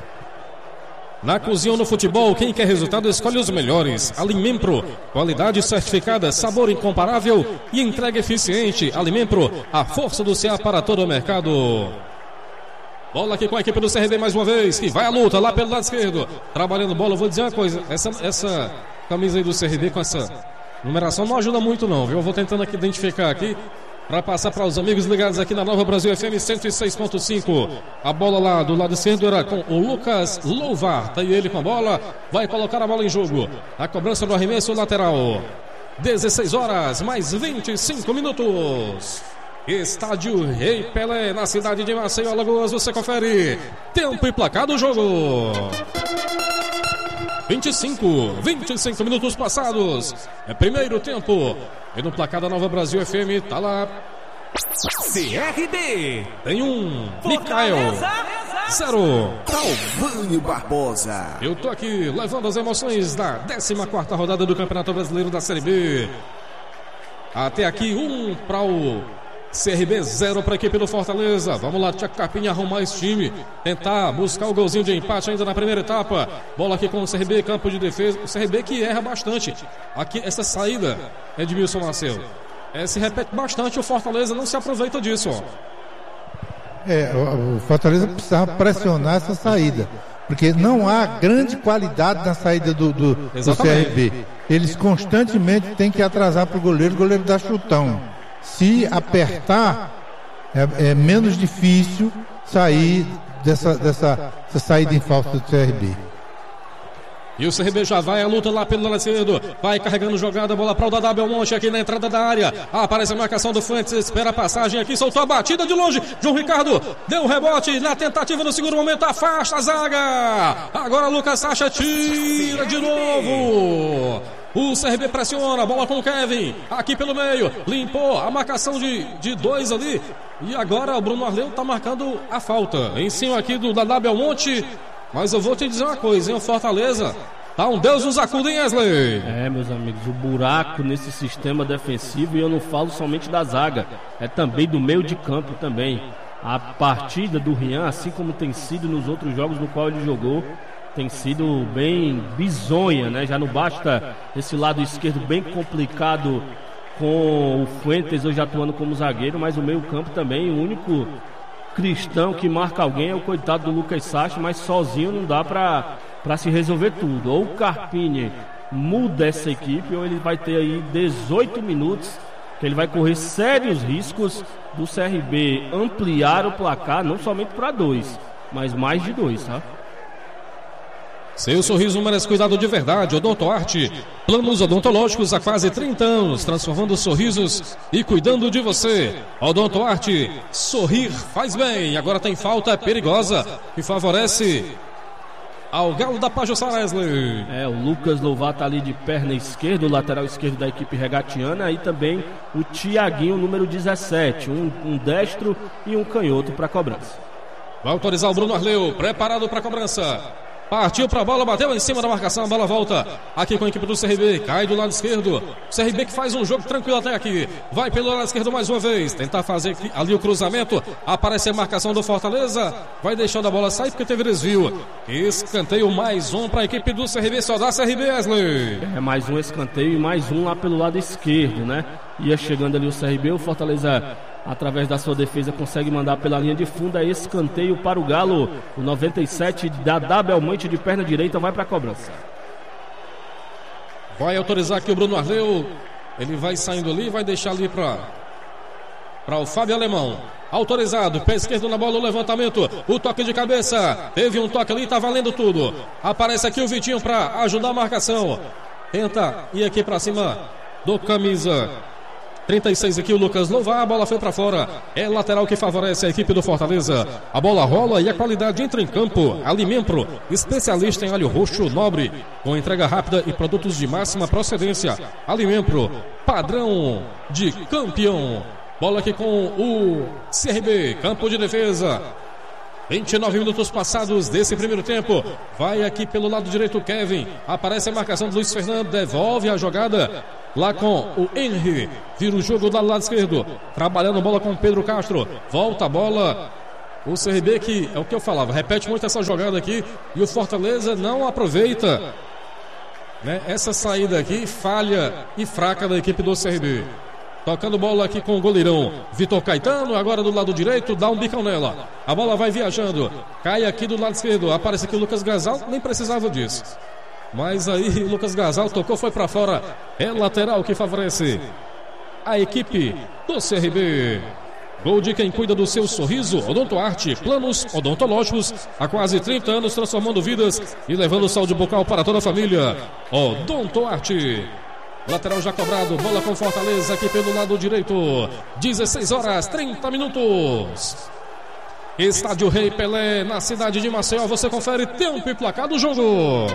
Na cozinha ou no futebol, quem quer resultado escolhe os melhores. Alimempro, qualidade certificada, sabor incomparável e entrega eficiente. Alimempro, a força do CA para todo o mercado. Bola aqui com a equipe do CRB mais uma vez, que vai à luta lá pelo lado esquerdo. Trabalhando bola, eu vou dizer uma coisa, essa camisa aí do CRB com essa numeração não ajuda muito não, viu? Eu vou tentando aqui identificar aqui, para passar para os amigos ligados aqui na Nova Brasil FM 106.5. A bola lá do lado esquerdo era com o Lucas Louvar. Tá aí ele com a bola. Vai colocar a bola em jogo. A cobrança do arremesso lateral. 16 horas, mais 25 minutos. Estádio Rei Pelé, na cidade de Maceió, Alagoas. Você confere. Tempo e placar do jogo. 25 minutos passados. É primeiro tempo. E no placar da Nova Brasil FM, tá lá.
CRB.
Tem Mikael. 0.
Calvânio Barbosa.
Eu tô aqui levando as emoções da 14ª rodada do Campeonato Brasileiro da Série B. Até aqui para o CRB, 0 para a equipe do Fortaleza. Vamos lá, Tiago Carpinha arrumar esse time, tentar buscar o golzinho de empate ainda na primeira etapa. Bola aqui com o CRB, campo de defesa. O CRB que erra bastante. Aqui, essa saída é de Edmilson Maciel. Se repete bastante, o Fortaleza não se aproveita disso, ó.
O Fortaleza precisava pressionar essa saída, porque não há grande qualidade na saída do CRB. Eles constantemente têm que atrasar para o goleiro dá chutão. Se apertar, é menos difícil sair dessa saída em falta do CRB.
E o CRB já vai à luta lá pelo lado esquerdo. Vai carregando jogada, bola para o Dadá Belmonte aqui na entrada da área. Aparece a marcação do Fuentes, espera a passagem aqui, soltou a batida de longe. João Ricardo deu um rebote na tentativa no segundo momento, afasta a zaga. Agora Lucas Sacha tira de novo. O CRB pressiona, a bola com o Kevin, aqui pelo meio, limpou a marcação de dois ali. E agora o Bruno Arleu está marcando a falta. Em cima aqui do Dadá Belmonte. Mas eu vou te dizer uma coisa, hein? O Fortaleza tá um Deus nos acuda, hein, Wesley?
Meus amigos, o buraco nesse sistema defensivo, e eu não falo somente da zaga, é também do meio de campo também. A partida do Rian, assim como tem sido nos outros jogos no qual ele jogou, tem sido bem bizonha, né? Já não basta esse lado esquerdo bem complicado com o Fuentes hoje atuando como zagueiro, mas o meio campo também, o único cristão que marca alguém é o coitado do Lucas Sacha, mas sozinho não dá para se resolver tudo. Ou o Carpini muda essa equipe, ou ele vai ter aí 18 minutos que ele vai correr sérios riscos do CRB ampliar o placar, não somente para 2, mas mais de 2, tá?
Seu sorriso merece cuidado de verdade. Odontoarte, planos odontológicos há quase 30 anos, transformando sorrisos e cuidando de você. Odontoarte, sorrir faz bem. Agora tem falta perigosa que favorece ao Galo da Pajuçara, Wesley.
O Lucas Lovato ali de perna esquerda, o lateral esquerdo da equipe regatiana, e também o Tiaguinho, número 17, um destro e um canhoto para cobrança.
Vai autorizar o Bruno Arleu, preparado para cobrança. Partiu para a bola, bateu em cima da marcação, a bola volta aqui com a equipe do CRB, cai do lado esquerdo. CRB que faz um jogo tranquilo até aqui, vai pelo lado esquerdo mais uma vez, tentar fazer ali o cruzamento, aparece a marcação do Fortaleza, vai deixando a bola sair porque teve desvio. Escanteio mais um para a equipe do CRB, só dá CRB, Wesley.
Mais um escanteio e mais um lá pelo lado esquerdo, né? Ia chegando ali o CRB, o Fortaleza, através da sua defesa, consegue mandar pela linha de fundo. Escanteio para o Galo. O 97 da Belmonte de perna direita vai para a cobrança.
Vai autorizar aqui o Bruno Arleu. Ele vai saindo ali, vai deixar ali para o Fábio Alemão. Autorizado, pé esquerdo na bola, o levantamento, o toque de cabeça. Teve um toque ali, tá valendo tudo. Aparece aqui o Vitinho para ajudar a marcação. Tenta ir aqui para cima do camisa 36 aqui o Lucas Louvar, a bola foi para fora. É lateral que favorece a equipe do Fortaleza. A bola rola e a qualidade entra em campo. Alimempro, especialista em alho roxo nobre, com entrega rápida e produtos de máxima procedência. Alimempro, padrão de campeão. Bola aqui com o CRB, campo de defesa. 29 minutos passados desse primeiro tempo. Vai aqui pelo lado direito o Kevin. Aparece a marcação do Luiz Fernando. Devolve a jogada lá com o Henry. Vira o jogo do lado esquerdo. Trabalhando a bola com o Pedro Castro. Volta a bola. O CRB, que é o que eu falava, repete muito essa jogada aqui. E o Fortaleza não aproveita, né, essa saída aqui, falha e fraca da equipe do CRB. Tocando bola aqui com o goleirão Vitor Caetano, agora do lado direito, dá um bicão nela. A bola vai viajando, cai aqui do lado esquerdo, aparece aqui o Lucas Gasal, nem precisava disso. Mas aí o Lucas Gasal tocou, foi para fora. É lateral que favorece a equipe do CRB. Gol de quem cuida do seu sorriso. Odontoarte, planos odontológicos há quase 30 anos, transformando vidas e levando saúde bucal para toda a família. Odontoarte. Lateral já cobrado, bola com Fortaleza aqui pelo lado direito. 16 horas, 30 minutos. Estádio Rei Pelé, na cidade de Maceió. Você confere tempo e placar do jogo.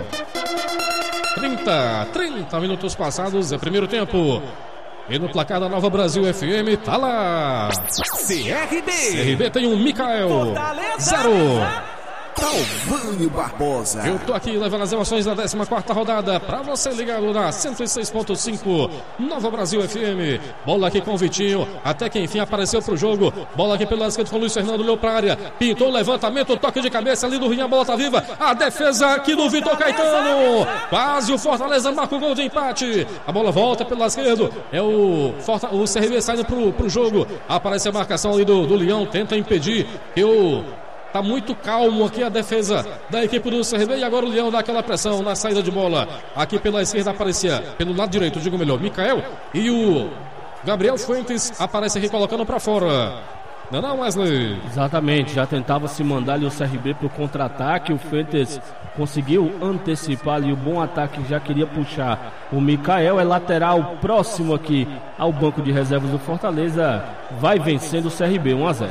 30 minutos passados, é primeiro tempo. E no placar da Nova Brasil FM, tá lá. CRB tem um Mikael. 0.
Talvânio Barbosa.
Eu tô aqui levando as emoções da 14ª rodada pra você ligado na 106.5 Nova Brasil FM. Bola aqui com o Vitinho, até que enfim apareceu pro jogo. Bola aqui pelo lado esquerdo com o Luiz Fernando, olhou pra área, pintou o levantamento, toque de cabeça ali do Rinha, a bola tá viva. A defesa aqui do Vitor Caetano. Quase o Fortaleza marca o gol de empate. A bola volta pelo lado esquerdo. É o CRB saindo pro jogo. Aparece a marcação ali do Leão, tenta impedir. Tá muito calmo aqui a defesa da equipe do CRB e agora o Leão dá aquela pressão na saída de bola. Aqui pela esquerda aparecia, pelo lado direito, digo melhor, Micael, e o Gabriel Fuentes aparece aqui colocando pra fora. Não, Wesley?
Exatamente, já tentava se mandar ali o CRB pro contra-ataque, o Fuentes conseguiu antecipar ali o bom ataque, já queria puxar o Micael, é lateral próximo aqui ao banco de reservas do Fortaleza, vai vencendo o CRB 1-0.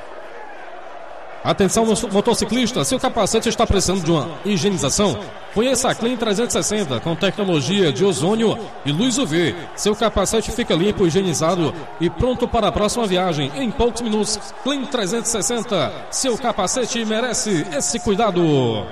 Atenção, motociclista, seu capacete está precisando de uma higienização? Conheça a Clean 360 com tecnologia de ozônio e luz UV. Seu capacete fica limpo, higienizado e pronto para a próxima viagem em poucos minutos. Clean 360, seu capacete merece esse cuidado.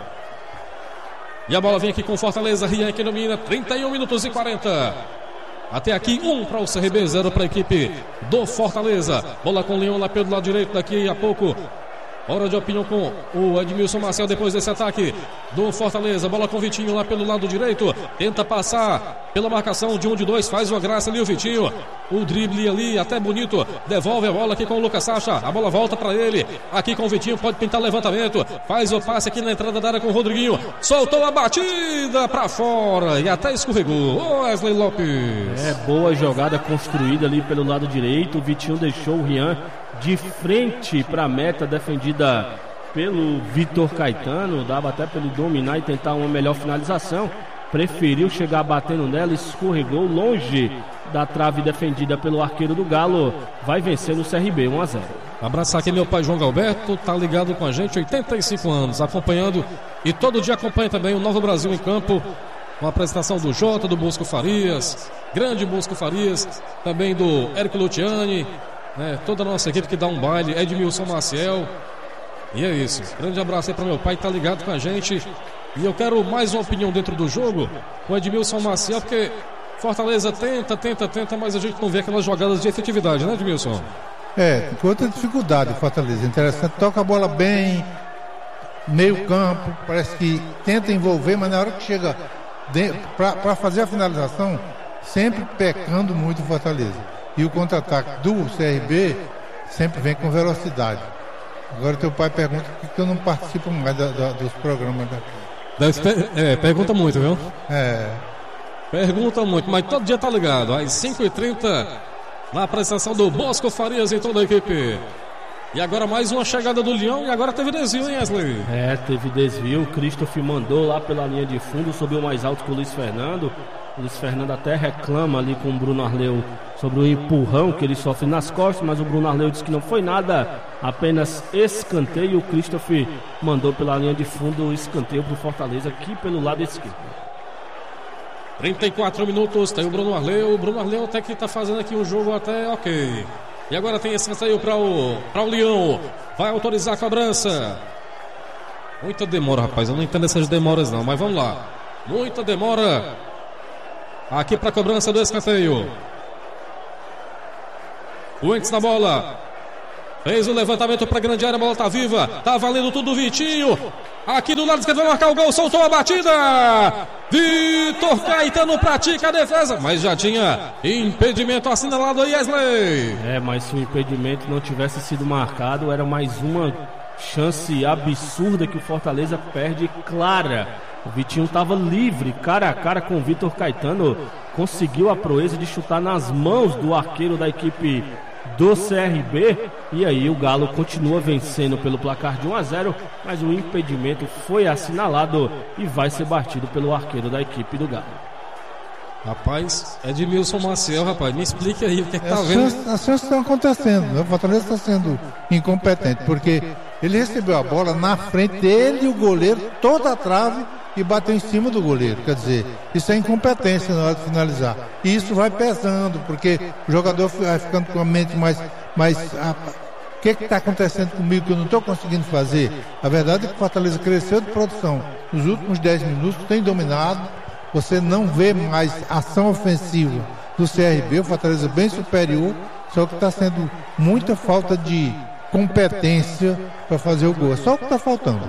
E a bola vem aqui com Fortaleza, Rian que domina, 31 minutos e 40. Até aqui, 1 para o CRB, 0 para a equipe do Fortaleza. Bola com o Leão lá pelo lado direito, daqui a pouco. Hora de opinião com o Edmilson Marcel depois desse ataque do Fortaleza. Bola com o Vitinho lá pelo lado direito. Tenta passar pela marcação de 1 de 2. Faz uma graça ali o Vitinho. O drible ali, até bonito. Devolve a bola aqui com o Lucas Sacha. A bola volta para ele. Aqui com o Vitinho, pode pintar levantamento. Faz o passe aqui na entrada da área com o Rodriguinho. Soltou a batida para fora e até escorregou. Wesley Lopes.
É boa jogada construída ali pelo lado direito. O Vitinho deixou o Rian de frente para a meta defendida pelo Vitor Caetano, dava até para ele dominar e tentar uma melhor finalização, preferiu chegar batendo nela, escorregou longe da trave defendida pelo arqueiro do Galo, vai vencendo o CRB 1-0.
Abraçar aqui meu pai João Galberto, tá ligado com a gente, 85 anos, acompanhando e todo dia acompanha também o Novo Brasil em Campo, com a apresentação do Jota, do Bosco Farias, grande Bosco Farias, também do Érico Luciani, toda a nossa equipe que dá um baile, Edmilson Maciel. E é isso, grande abraço aí para meu pai que tá ligado com a gente. E eu quero mais uma opinião dentro do jogo com Edmilson Maciel, porque Fortaleza tenta, mas a gente não vê aquelas jogadas de efetividade, né, Edmilson?
Com outra dificuldade o Fortaleza, interessante, toca a bola bem, meio campo, parece que tenta envolver, mas na hora que chega para fazer a finalização, sempre pecando muito o Fortaleza. E o contra-ataque do CRB sempre vem com velocidade. Agora teu pai pergunta por que eu não participo mais dos programas daqui.
Pergunta muito, viu? Pergunta muito, mas todo dia tá ligado. Às 5h30, na apresentação do Bosco Farias em toda a equipe. E agora mais uma chegada do Leão e agora teve desvio, hein, Wesley?
Teve desvio. O Christopher mandou lá pela linha de fundo, subiu mais alto que o Luiz Fernando. O Luiz Fernando até reclama ali com o Bruno Arleu sobre o empurrão que ele sofre nas costas, mas o Bruno Arleu disse que não foi nada, apenas escanteio. O Christopher mandou pela linha de fundo o escanteio para o Fortaleza aqui pelo lado esquerdo.
34 minutos, tem o Bruno Arleu. O Bruno Arleu até que está fazendo aqui um jogo até ok. E agora tem esse escanteio para o Leão. Vai autorizar a cobrança. Muita demora, rapaz, eu não entendo essas demoras não, mas vamos lá. Muita demora aqui para a cobrança do escanteio. Fuentes na bola. Fez o levantamento para a grande área, a bola tá viva. Tá valendo tudo o Vitinho. Aqui do lado esquerdo vai marcar o gol, soltou a batida. Vitor Caetano pratica a defesa, mas já tinha impedimento assinalado aí, Wesley.
Mas se o impedimento não tivesse sido marcado, era mais uma chance absurda que o Fortaleza perde, clara. O Vitinho estava livre, cara a cara com o Vitor Caetano, conseguiu a proeza de chutar nas mãos do arqueiro da equipe do CRB, e aí o Galo continua vencendo pelo placar de 1-0, mas o impedimento foi assinalado e vai ser batido pelo arqueiro da equipe do Galo.
Rapaz, Edmilson Maciel, rapaz, me explique aí o que tá vendo.
As chances estão acontecendo, né? O Fortaleza está sendo incompetente, porque ele recebeu a bola na frente dele e o goleiro, toda a trave, e bateu em cima do goleiro. Quer dizer, isso é incompetência na hora de finalizar. E isso vai pesando, porque o jogador vai ficando com a mente mais O que está acontecendo comigo que eu não estou conseguindo fazer? A verdade é que o Fortaleza cresceu de produção. Nos últimos 10 minutos tem dominado. Você não vê mais ação ofensiva do CRB, o Fortaleza bem superior, só que está sendo muita falta de competência para fazer o gol. É só o que está faltando.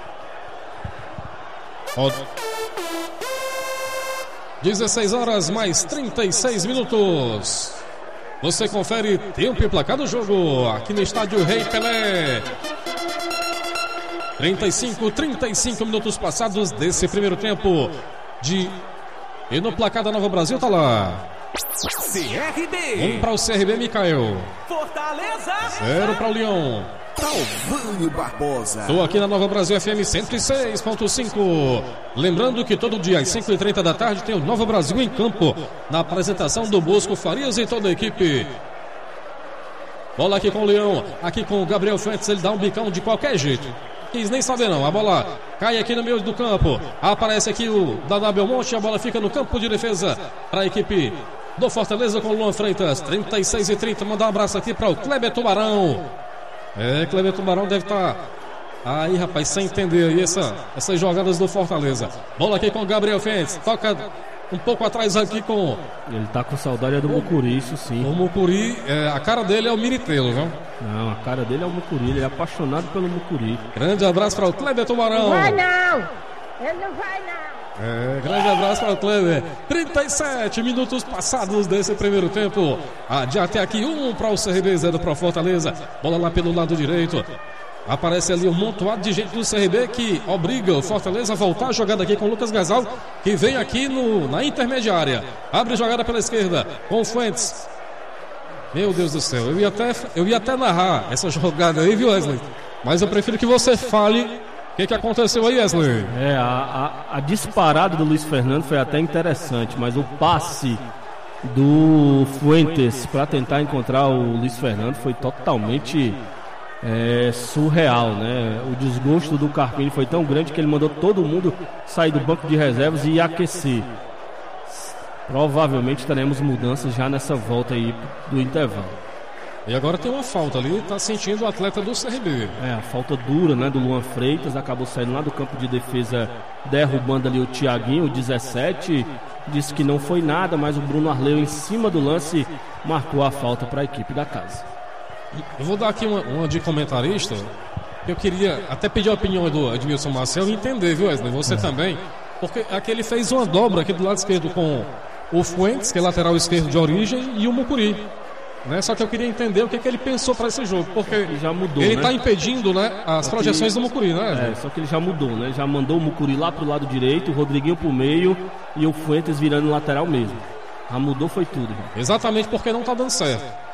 16 horas mais 36 minutos. Você confere tempo e placar do jogo aqui no estádio Rei Pelé. 35 minutos passados desse primeiro tempo E no placar da Nova Brasil tá lá.
CRB.
1 para o CRB, Micael.
Fortaleza.
0 para o Leão.
Talvânio Barbosa.
Estou aqui na Nova Brasil FM 106.5. Lembrando que todo dia às 5h30 da tarde tem o Nova Brasil em campo, na apresentação do Bosco Farias e toda a equipe. Bola aqui com o Leão, aqui com o Gabriel Fuentes, ele dá um bicão de qualquer jeito. Quis nem saber não, a bola cai aqui no meio do campo. Aparece aqui o Dadá Belmonte, a bola fica no campo de defesa para a equipe do Fortaleza com o Luan Freitas. 36h30, mandar um abraço aqui para o Kleber Tubarão. Kleber Tubarão deve estar aí, rapaz, sem entender aí essas jogadas do Fortaleza. Bola aqui com o Gabriel Fuentes, toca um pouco atrás aqui com...
Ele tá com saudade do Mucuri, isso sim.
O Mucuri, a cara dele é o Miritelo, viu?
Não, a cara dele é o Mucuri, ele é apaixonado pelo Mucuri.
Grande abraço para o Kleber Tubarão.
Não vai não, ele não vai não.
Grande abraço para o Kleber. 37 minutos passados desse primeiro tempo. Até aqui 1 para o CRB, 0 para o Fortaleza. Bola lá pelo lado direito. Aparece ali um montoado de gente do CRB que obriga o Fortaleza a voltar a jogada aqui com o Lucas Gasal, que vem aqui na intermediária. Abre jogada pela esquerda com o Fuentes. Meu Deus do céu, eu ia até narrar essa jogada aí, viu, Wesley? Mas eu prefiro que você fale o que aconteceu aí, Wesley.
A disparada do Luiz Fernando foi até interessante, mas o passe do Fuentes para tentar encontrar o Luiz Fernando foi totalmente surreal, né? O desgosto do Carpini foi tão grande que ele mandou todo mundo sair do banco de reservas e aquecer. Provavelmente teremos mudanças já nessa volta aí do intervalo.
E agora tem uma falta ali, tá sentindo o atleta do CRB.
A falta dura, né, do Luan Freitas, acabou saindo lá do campo de defesa, derrubando ali o Thiaguinho, o 17, disse que não foi nada, mas o Bruno Arleu em cima do lance marcou a falta para a equipe da casa.
Eu vou dar aqui uma de comentarista. Eu queria até pedir a opinião do Edmilson Marcel e entender, viu, Wesley? Você também, porque aqui ele fez uma dobra aqui do lado esquerdo com o Fuentes, que é lateral esquerdo de origem, e o Mucuri. Né? Só que eu queria entender o que ele pensou para esse jogo, porque ele
já mudou,
ele
né?
Tá impedindo, né, as projeções do Mucuri, né?
Só que ele já mudou, né? Já mandou o Mucuri lá pro lado direito, o Rodriguinho pro meio e o Fuentes virando lateral mesmo. Já mudou, foi tudo.
Exatamente, porque não tá dando certo.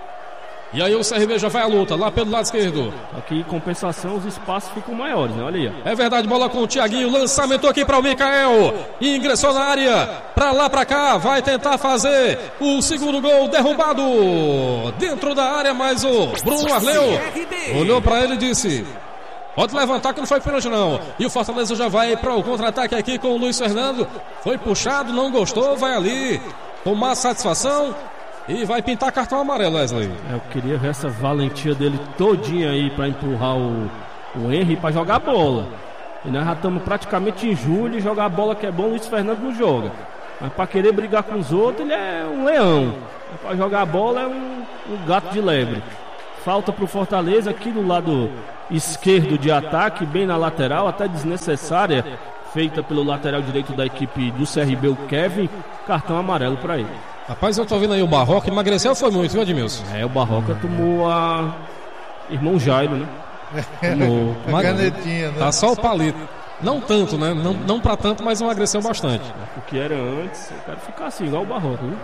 E aí o CRB já vai à luta, lá pelo lado esquerdo.
Aqui em compensação os espaços ficam maiores, né? Olha aí.
É verdade, bola com o Thiaguinho, lançamento aqui para o Micael. Ingressou na área, pra lá, pra cá, vai tentar fazer o segundo gol, derrubado dentro da área, mas o Bruno Arleu olhou para ele e disse: pode levantar que não foi pênalti não. E o Fortaleza já vai para o contra-ataque aqui com o Luiz Fernando. Foi puxado, não gostou, vai ali tomar satisfação e vai pintar cartão amarelo, Wesley.
Eu queria ver essa valentia dele todinha aí pra empurrar o Henry pra jogar a bola. E nós já estamos praticamente em julho e jogar a bola que é bom, o Luiz Fernando não joga. Mas pra querer brigar com os outros, ele é um leão. Pra jogar a bola é um gato de lebre. Falta pro Fortaleza aqui do lado esquerdo de ataque, bem na lateral, até desnecessária, feita pelo lateral direito da equipe do CRB, o Kevin. Cartão amarelo pra ele.
Rapaz, eu tô vendo aí o Barroca, emagreceu foi muito, viu, Edmilson?
O Barroca tomou a irmão Jairo, né? Tomou
uma canetinha, né?
Tá só o palito. Não tanto, né? Não pra tanto, mas emagreceu bastante.
O que era antes, eu quero ficar assim, igual o Barroca, viu?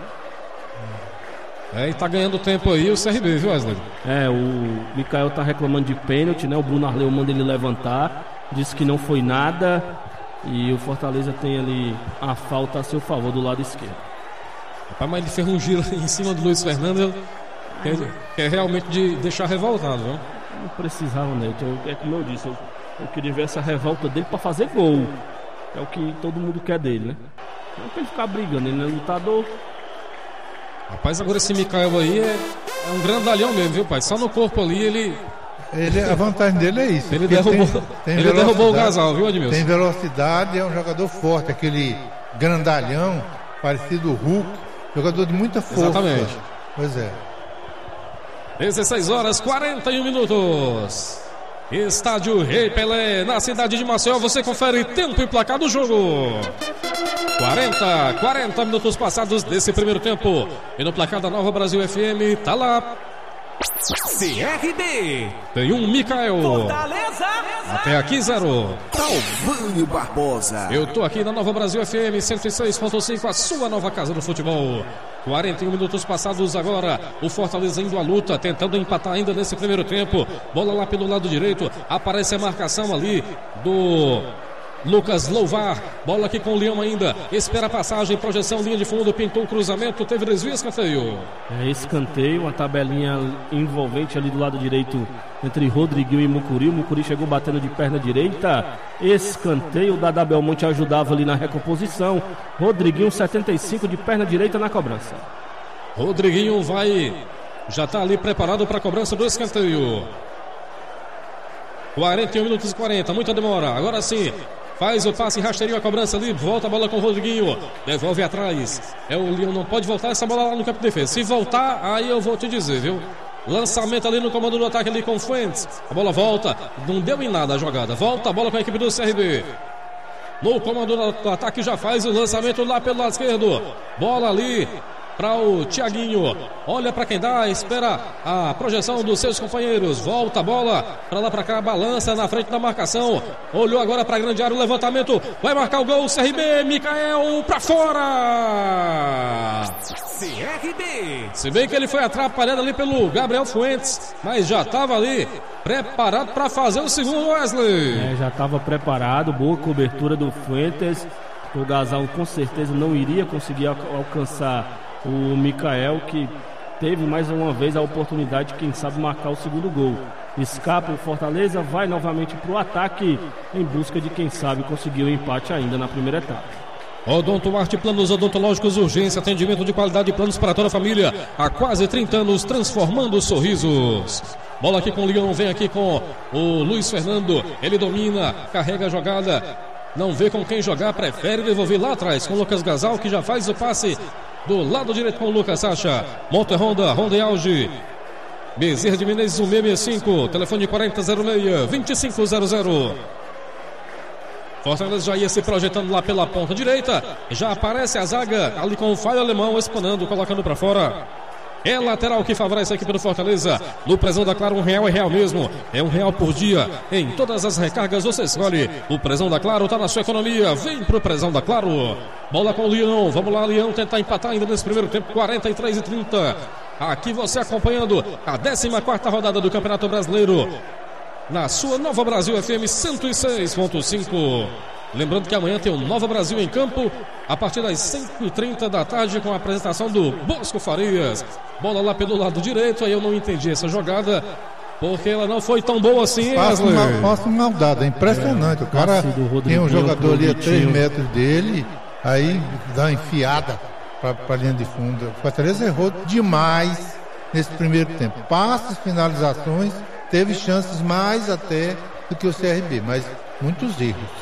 E tá ganhando tempo aí o CRB, viu, Wesley?
O Micael tá reclamando de pênalti, né? O Bruno Arleu manda ele levantar, disse que não foi nada. E o Fortaleza tem ali a falta a seu favor do lado esquerdo.
Rapaz, mas ele fez um giro em cima do Luiz Fernando, que é realmente de deixar revoltado, viu?
Não precisava, né? É como eu disse, eu queria ver essa revolta dele pra fazer gol. É o que todo mundo quer dele, né? Não pra ele ficar brigando, ele não é lutador.
Rapaz, agora esse Mikael aí é um grandalhão mesmo, viu, pai? Só no corpo ali
A vantagem dele é isso.
Ele derrubou o casal, viu, Edmilson?
Tem velocidade, é um jogador forte, aquele grandalhão, parecido o Hulk, jogador de muita força.
Exatamente.
Pois é.
16 horas 41 minutos. Estádio Rei Pelé, na cidade de Maceió. Você confere tempo e placar do jogo. 40 minutos passados desse primeiro tempo. E no placar da Nova Brasil FM, tá lá.
CRB.
Tem um Mikael.
Fortaleza.
Até aqui 0.
Talvânio Barbosa.
Eu tô aqui na Nova Brasil FM 106.5, a sua nova casa do futebol. 41 minutos passados agora. O Fortaleza indo à luta, tentando empatar ainda nesse primeiro tempo. Bola lá pelo lado direito. Aparece a marcação ali do Lucas Louvar. Bola aqui com o Leão ainda. Espera a passagem, projeção, linha de fundo. Pintou o cruzamento, teve desvio, escanteio.
Escanteio, uma tabelinha envolvente ali do lado direito entre Rodriguinho e Mucuri. O Mucuri chegou batendo de perna direita. Escanteio, o Dada Belmonte ajudava ali na recomposição. Rodriguinho 75 de perna direita na cobrança.
Rodriguinho já está ali preparado para a cobrança do escanteio. 41 minutos e 40, muita demora. Agora sim, faz o passe rasteirinho, a cobrança ali, volta a bola com o Rodriguinho, devolve atrás. O Leão não pode voltar essa bola lá no campo de defesa. Se voltar, aí eu vou te dizer, viu? Lançamento ali no comando do ataque ali com o Fuentes. A bola volta, não deu em nada a jogada. Volta a bola com a equipe do CRB. No comando do ataque já faz o lançamento lá pelo lado esquerdo. Bola ali para o Thiaguinho, olha para quem dá, espera a projeção dos seus companheiros, volta a bola para lá para cá, balança na frente da marcação, olhou agora para a grande área, o levantamento, vai marcar o gol, CRB, Mikael para fora.
CRB.
Se bem que ele foi atrapalhado ali pelo Gabriel Fuentes, mas já estava ali preparado para fazer o segundo, Wesley.
Já estava preparado, boa cobertura do Fuentes. O Gasal com certeza não iria conseguir alcançar o Mikael, que teve mais uma vez a oportunidade de, quem sabe, marcar o segundo gol. Escapa o Fortaleza, vai novamente para o ataque em busca de, quem sabe, conseguir o empate ainda na primeira etapa.
Odonto Arte, planos odontológicos, urgência, atendimento de qualidade e planos para toda a família. Há quase 30 anos, transformando sorrisos. Bola aqui com o Leão, vem aqui com o Luiz Fernando. Ele domina, carrega a jogada. Não vê com quem jogar, prefere devolver lá atrás com o Lucas Gasal, que já faz o passe do lado direito com o Lucas Sacha. Monte Honda, Honda em auge. Bezerra de Menezes 1665, telefone 4006-2500. Fortaleza já ia se projetando lá pela ponta direita. Já aparece a zaga ali com o falho alemão, espanando, colocando para fora. É lateral que favorece a equipe do Fortaleza. No Prezão da Claro, R$1 é real mesmo. É R$1 por dia. Em todas as recargas você escolhe. O Prezão da Claro tá na sua economia. Vem pro Prezão da Claro. Bola com o Leão. Vamos lá, Leão, tentar empatar ainda nesse primeiro tempo. 43-30. Aqui você acompanhando a 14ª rodada do Campeonato Brasileiro. Na sua Nova Brasil FM 106.5. Lembrando que amanhã tem o Nova Brasil em campo, a partir das 5h30 da tarde, com a apresentação do Bosco Farias. Bola lá pelo lado direito, aí eu não entendi essa jogada, porque ela não foi tão boa assim, Wesley.
Passo maldade, é impressionante. O cara tem um jogador ali a 3 metros dele, aí dá uma enfiada para a linha de fundo. O Fortaleza errou demais nesse primeiro tempo. Passes, finalizações, teve chances mais até do que o CRB, mas muitos erros.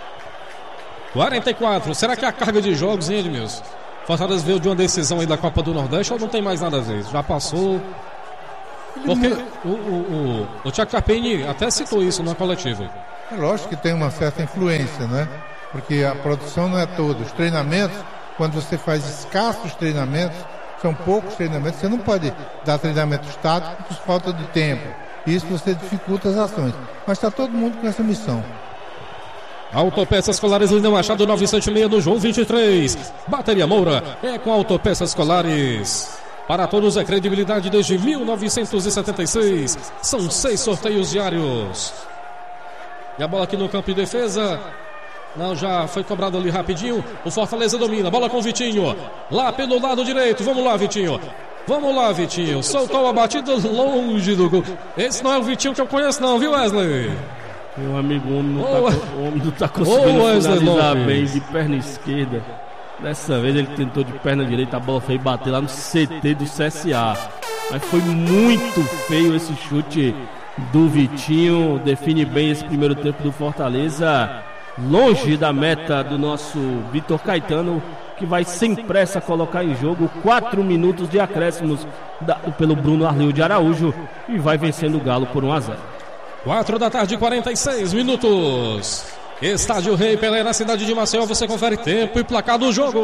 44, será que é a carga de jogos, hein, Edmilson? Fortaleza veio de uma decisão aí da Copa do Nordeste ou não tem mais nada a ver? Já passou. Porque o Thiago Carpini até citou isso na coletiva.
É lógico que tem uma certa influência, né? Porque a produção não é toda. Os treinamentos, quando você faz escassos treinamentos, são poucos treinamentos, você não pode dar treinamento estático por falta de tempo. Isso você dificulta as ações. Mas está todo mundo com essa missão.
Autopeças Colares Lindão Machado 976 no João 23. Bateria Moura é com Autopeças Colares. Para todos é credibilidade desde 1976. São 6 sorteios diários. E a bola aqui no campo de defesa. Não, já foi cobrado ali rapidinho. O Fortaleza domina. Bola com o Vitinho. Lá pelo lado direito. Vamos lá, Vitinho. Vamos lá, Vitinho. Soltou a batida longe do gol. Esse não é o Vitinho que eu conheço não, viu, Wesley?
Meu amigo, o homem não tá conseguindo finalizar bem de perna esquerda. Dessa vez ele tentou de perna direita, a bola foi bater lá no CT do CSA. Mas foi muito feio esse chute do Vitinho. Define bem esse primeiro tempo do Fortaleza. Longe da meta do nosso Vitor Caetano, que vai sem pressa colocar em jogo 4 minutos de acréscimos dado pelo Bruno Arleu de Araújo e vai vencendo o Galo por 1-0.
4 da tarde, 46 minutos. Estádio Rei Pelé na cidade de Maceió. Você confere tempo e placar do jogo.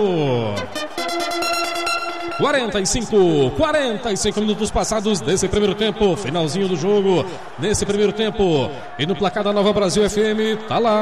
45 minutos passados desse primeiro tempo. Finalzinho do jogo nesse primeiro tempo. E no placar da Nova Brasil FM, tá lá.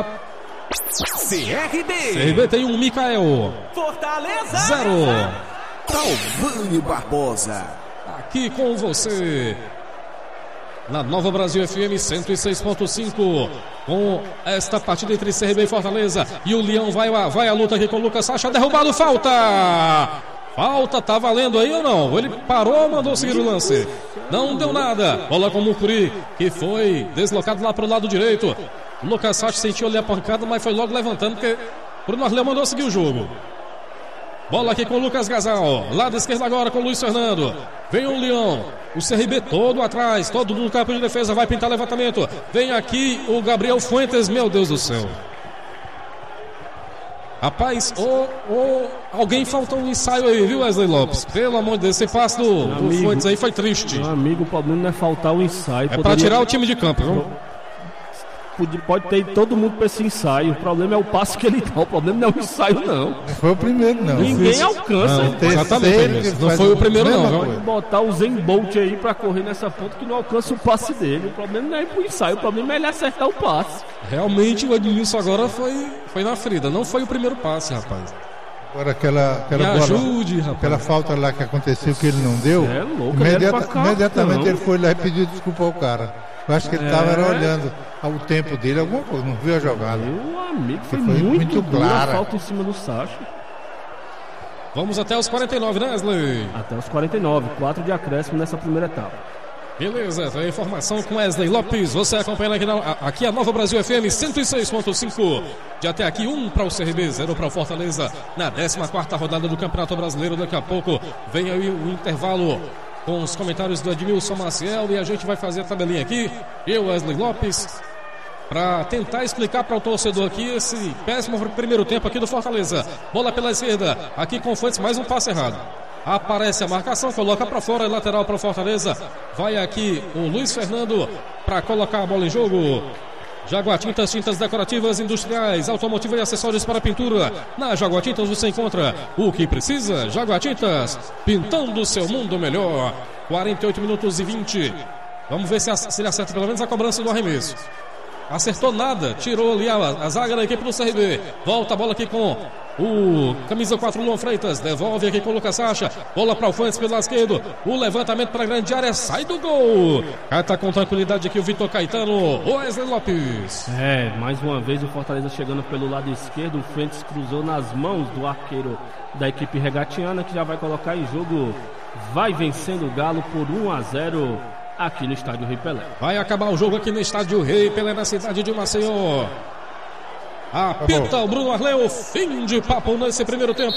CRB tem um Micael.
Fortaleza
0.
Calvânio Barbosa.
Aqui com você na Nova Brasil FM 106.5, com esta partida entre CRB e Fortaleza. E o Leão vai à luta aqui com o Lucas Sacha. Derrubado, falta, tá valendo aí ou não? Ele parou, mandou seguir o lance, não deu nada. Bola com o Mucuri, que foi deslocado lá pro lado direito. O Lucas Sacha sentiu ali a pancada, mas foi logo levantando, porque Bruno Arleu mandou seguir o jogo. Bola aqui com o Lucas Gasal. Lado esquerdo agora com o Luiz Fernando. Vem o Leão. O CRB todo atrás. Todo no campo de defesa. Vai pintar levantamento. Vem aqui o Gabriel Fuentes. Meu Deus do céu. Rapaz, alguém faltou um ensaio aí, viu, Wesley Lopes? Pelo amor de Deus, esse passe do Fuentes aí foi triste.
Meu amigo, o problema não é faltar o ensaio.
É pra tirar o time de campo, viu?
Pode ter todo mundo para esse ensaio. O problema é o passe que ele dá. O problema não é o ensaio, não.
Não foi o primeiro, não.
Ninguém alcança.
Não, exatamente. Não foi o primeiro, não.
Pode botar o Zen Bolt aí para correr nessa ponta que não alcança o passe dele. O problema não é ir pro ensaio. O problema é ele acertar o passe.
Realmente o Edmilson agora foi na ferida. Não foi o primeiro passe, rapaz.
Agora aquela bola,
ajude, rapaz.
Aquela falta lá que aconteceu que ele não deu.
É louco,
imediatamente ele foi lá e pediu desculpa ao cara. Eu acho que ele estava olhando ao tempo dele, alguma coisa, não viu a jogada.
Meu amigo, foi muito clara a falta em cima do Sacha.
Vamos até os 49, né, Wesley?
Até os 49, 4 de acréscimo nessa primeira etapa.
Beleza, tem informação com Wesley Lopes. Você acompanha aqui a Nova Brasil FM 106.5. De até aqui, 1 para o CRB, 0 para o Fortaleza. Na 14ª rodada do Campeonato Brasileiro. Daqui a pouco vem aí o intervalo com os comentários do Edmilson Maciel, e a gente vai fazer a tabelinha aqui, eu, Wesley Lopes, para tentar explicar para o torcedor aqui esse péssimo primeiro tempo aqui do Fortaleza. Bola pela esquerda, aqui com o Fuentes, mais um passe errado. Aparece a marcação, coloca para fora, lateral para o Fortaleza. Vai aqui o Luiz Fernando para colocar a bola em jogo. Jaguatintas, tintas decorativas, industriais, automotiva e acessórios para pintura. Na Jaguatintas você encontra o que precisa. Jaguatintas, pintando o seu mundo melhor. 48 minutos e 20. Vamos ver se ele acerta pelo menos a cobrança do arremesso. Acertou nada, tirou ali a zaga da equipe do CRB. Volta a bola aqui com o camisa 4, Luan Freitas. Devolve aqui com o Lucas Sacha. Bola para o Fuentes pelo lado esquerdo. O levantamento para a grande área, sai do gol. Tá com tranquilidade aqui o Vitor Caetano. Wesley Lopes.
Mais uma vez o Fortaleza chegando pelo lado esquerdo. O Fuentes cruzou nas mãos do arqueiro da equipe regatiana, que já vai colocar em jogo. Vai vencendo o Galo por 1-0. Aqui no Estádio Rei Pelé.
Vai acabar o jogo aqui no Estádio Rei Pelé, na cidade de Maceió. Apita o Bruno Arleu. Fim de papo nesse primeiro tempo.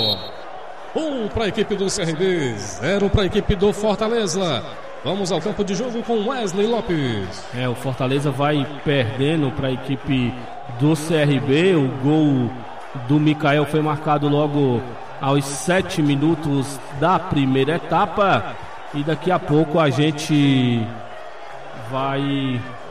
1 para a equipe do CRB, 0 para a equipe do Fortaleza. Vamos ao campo de jogo com Wesley Lopes.
O Fortaleza vai perdendo para a equipe do CRB. O gol do Micael foi marcado logo aos 7 minutos da primeira etapa. E daqui a pouco a gente vai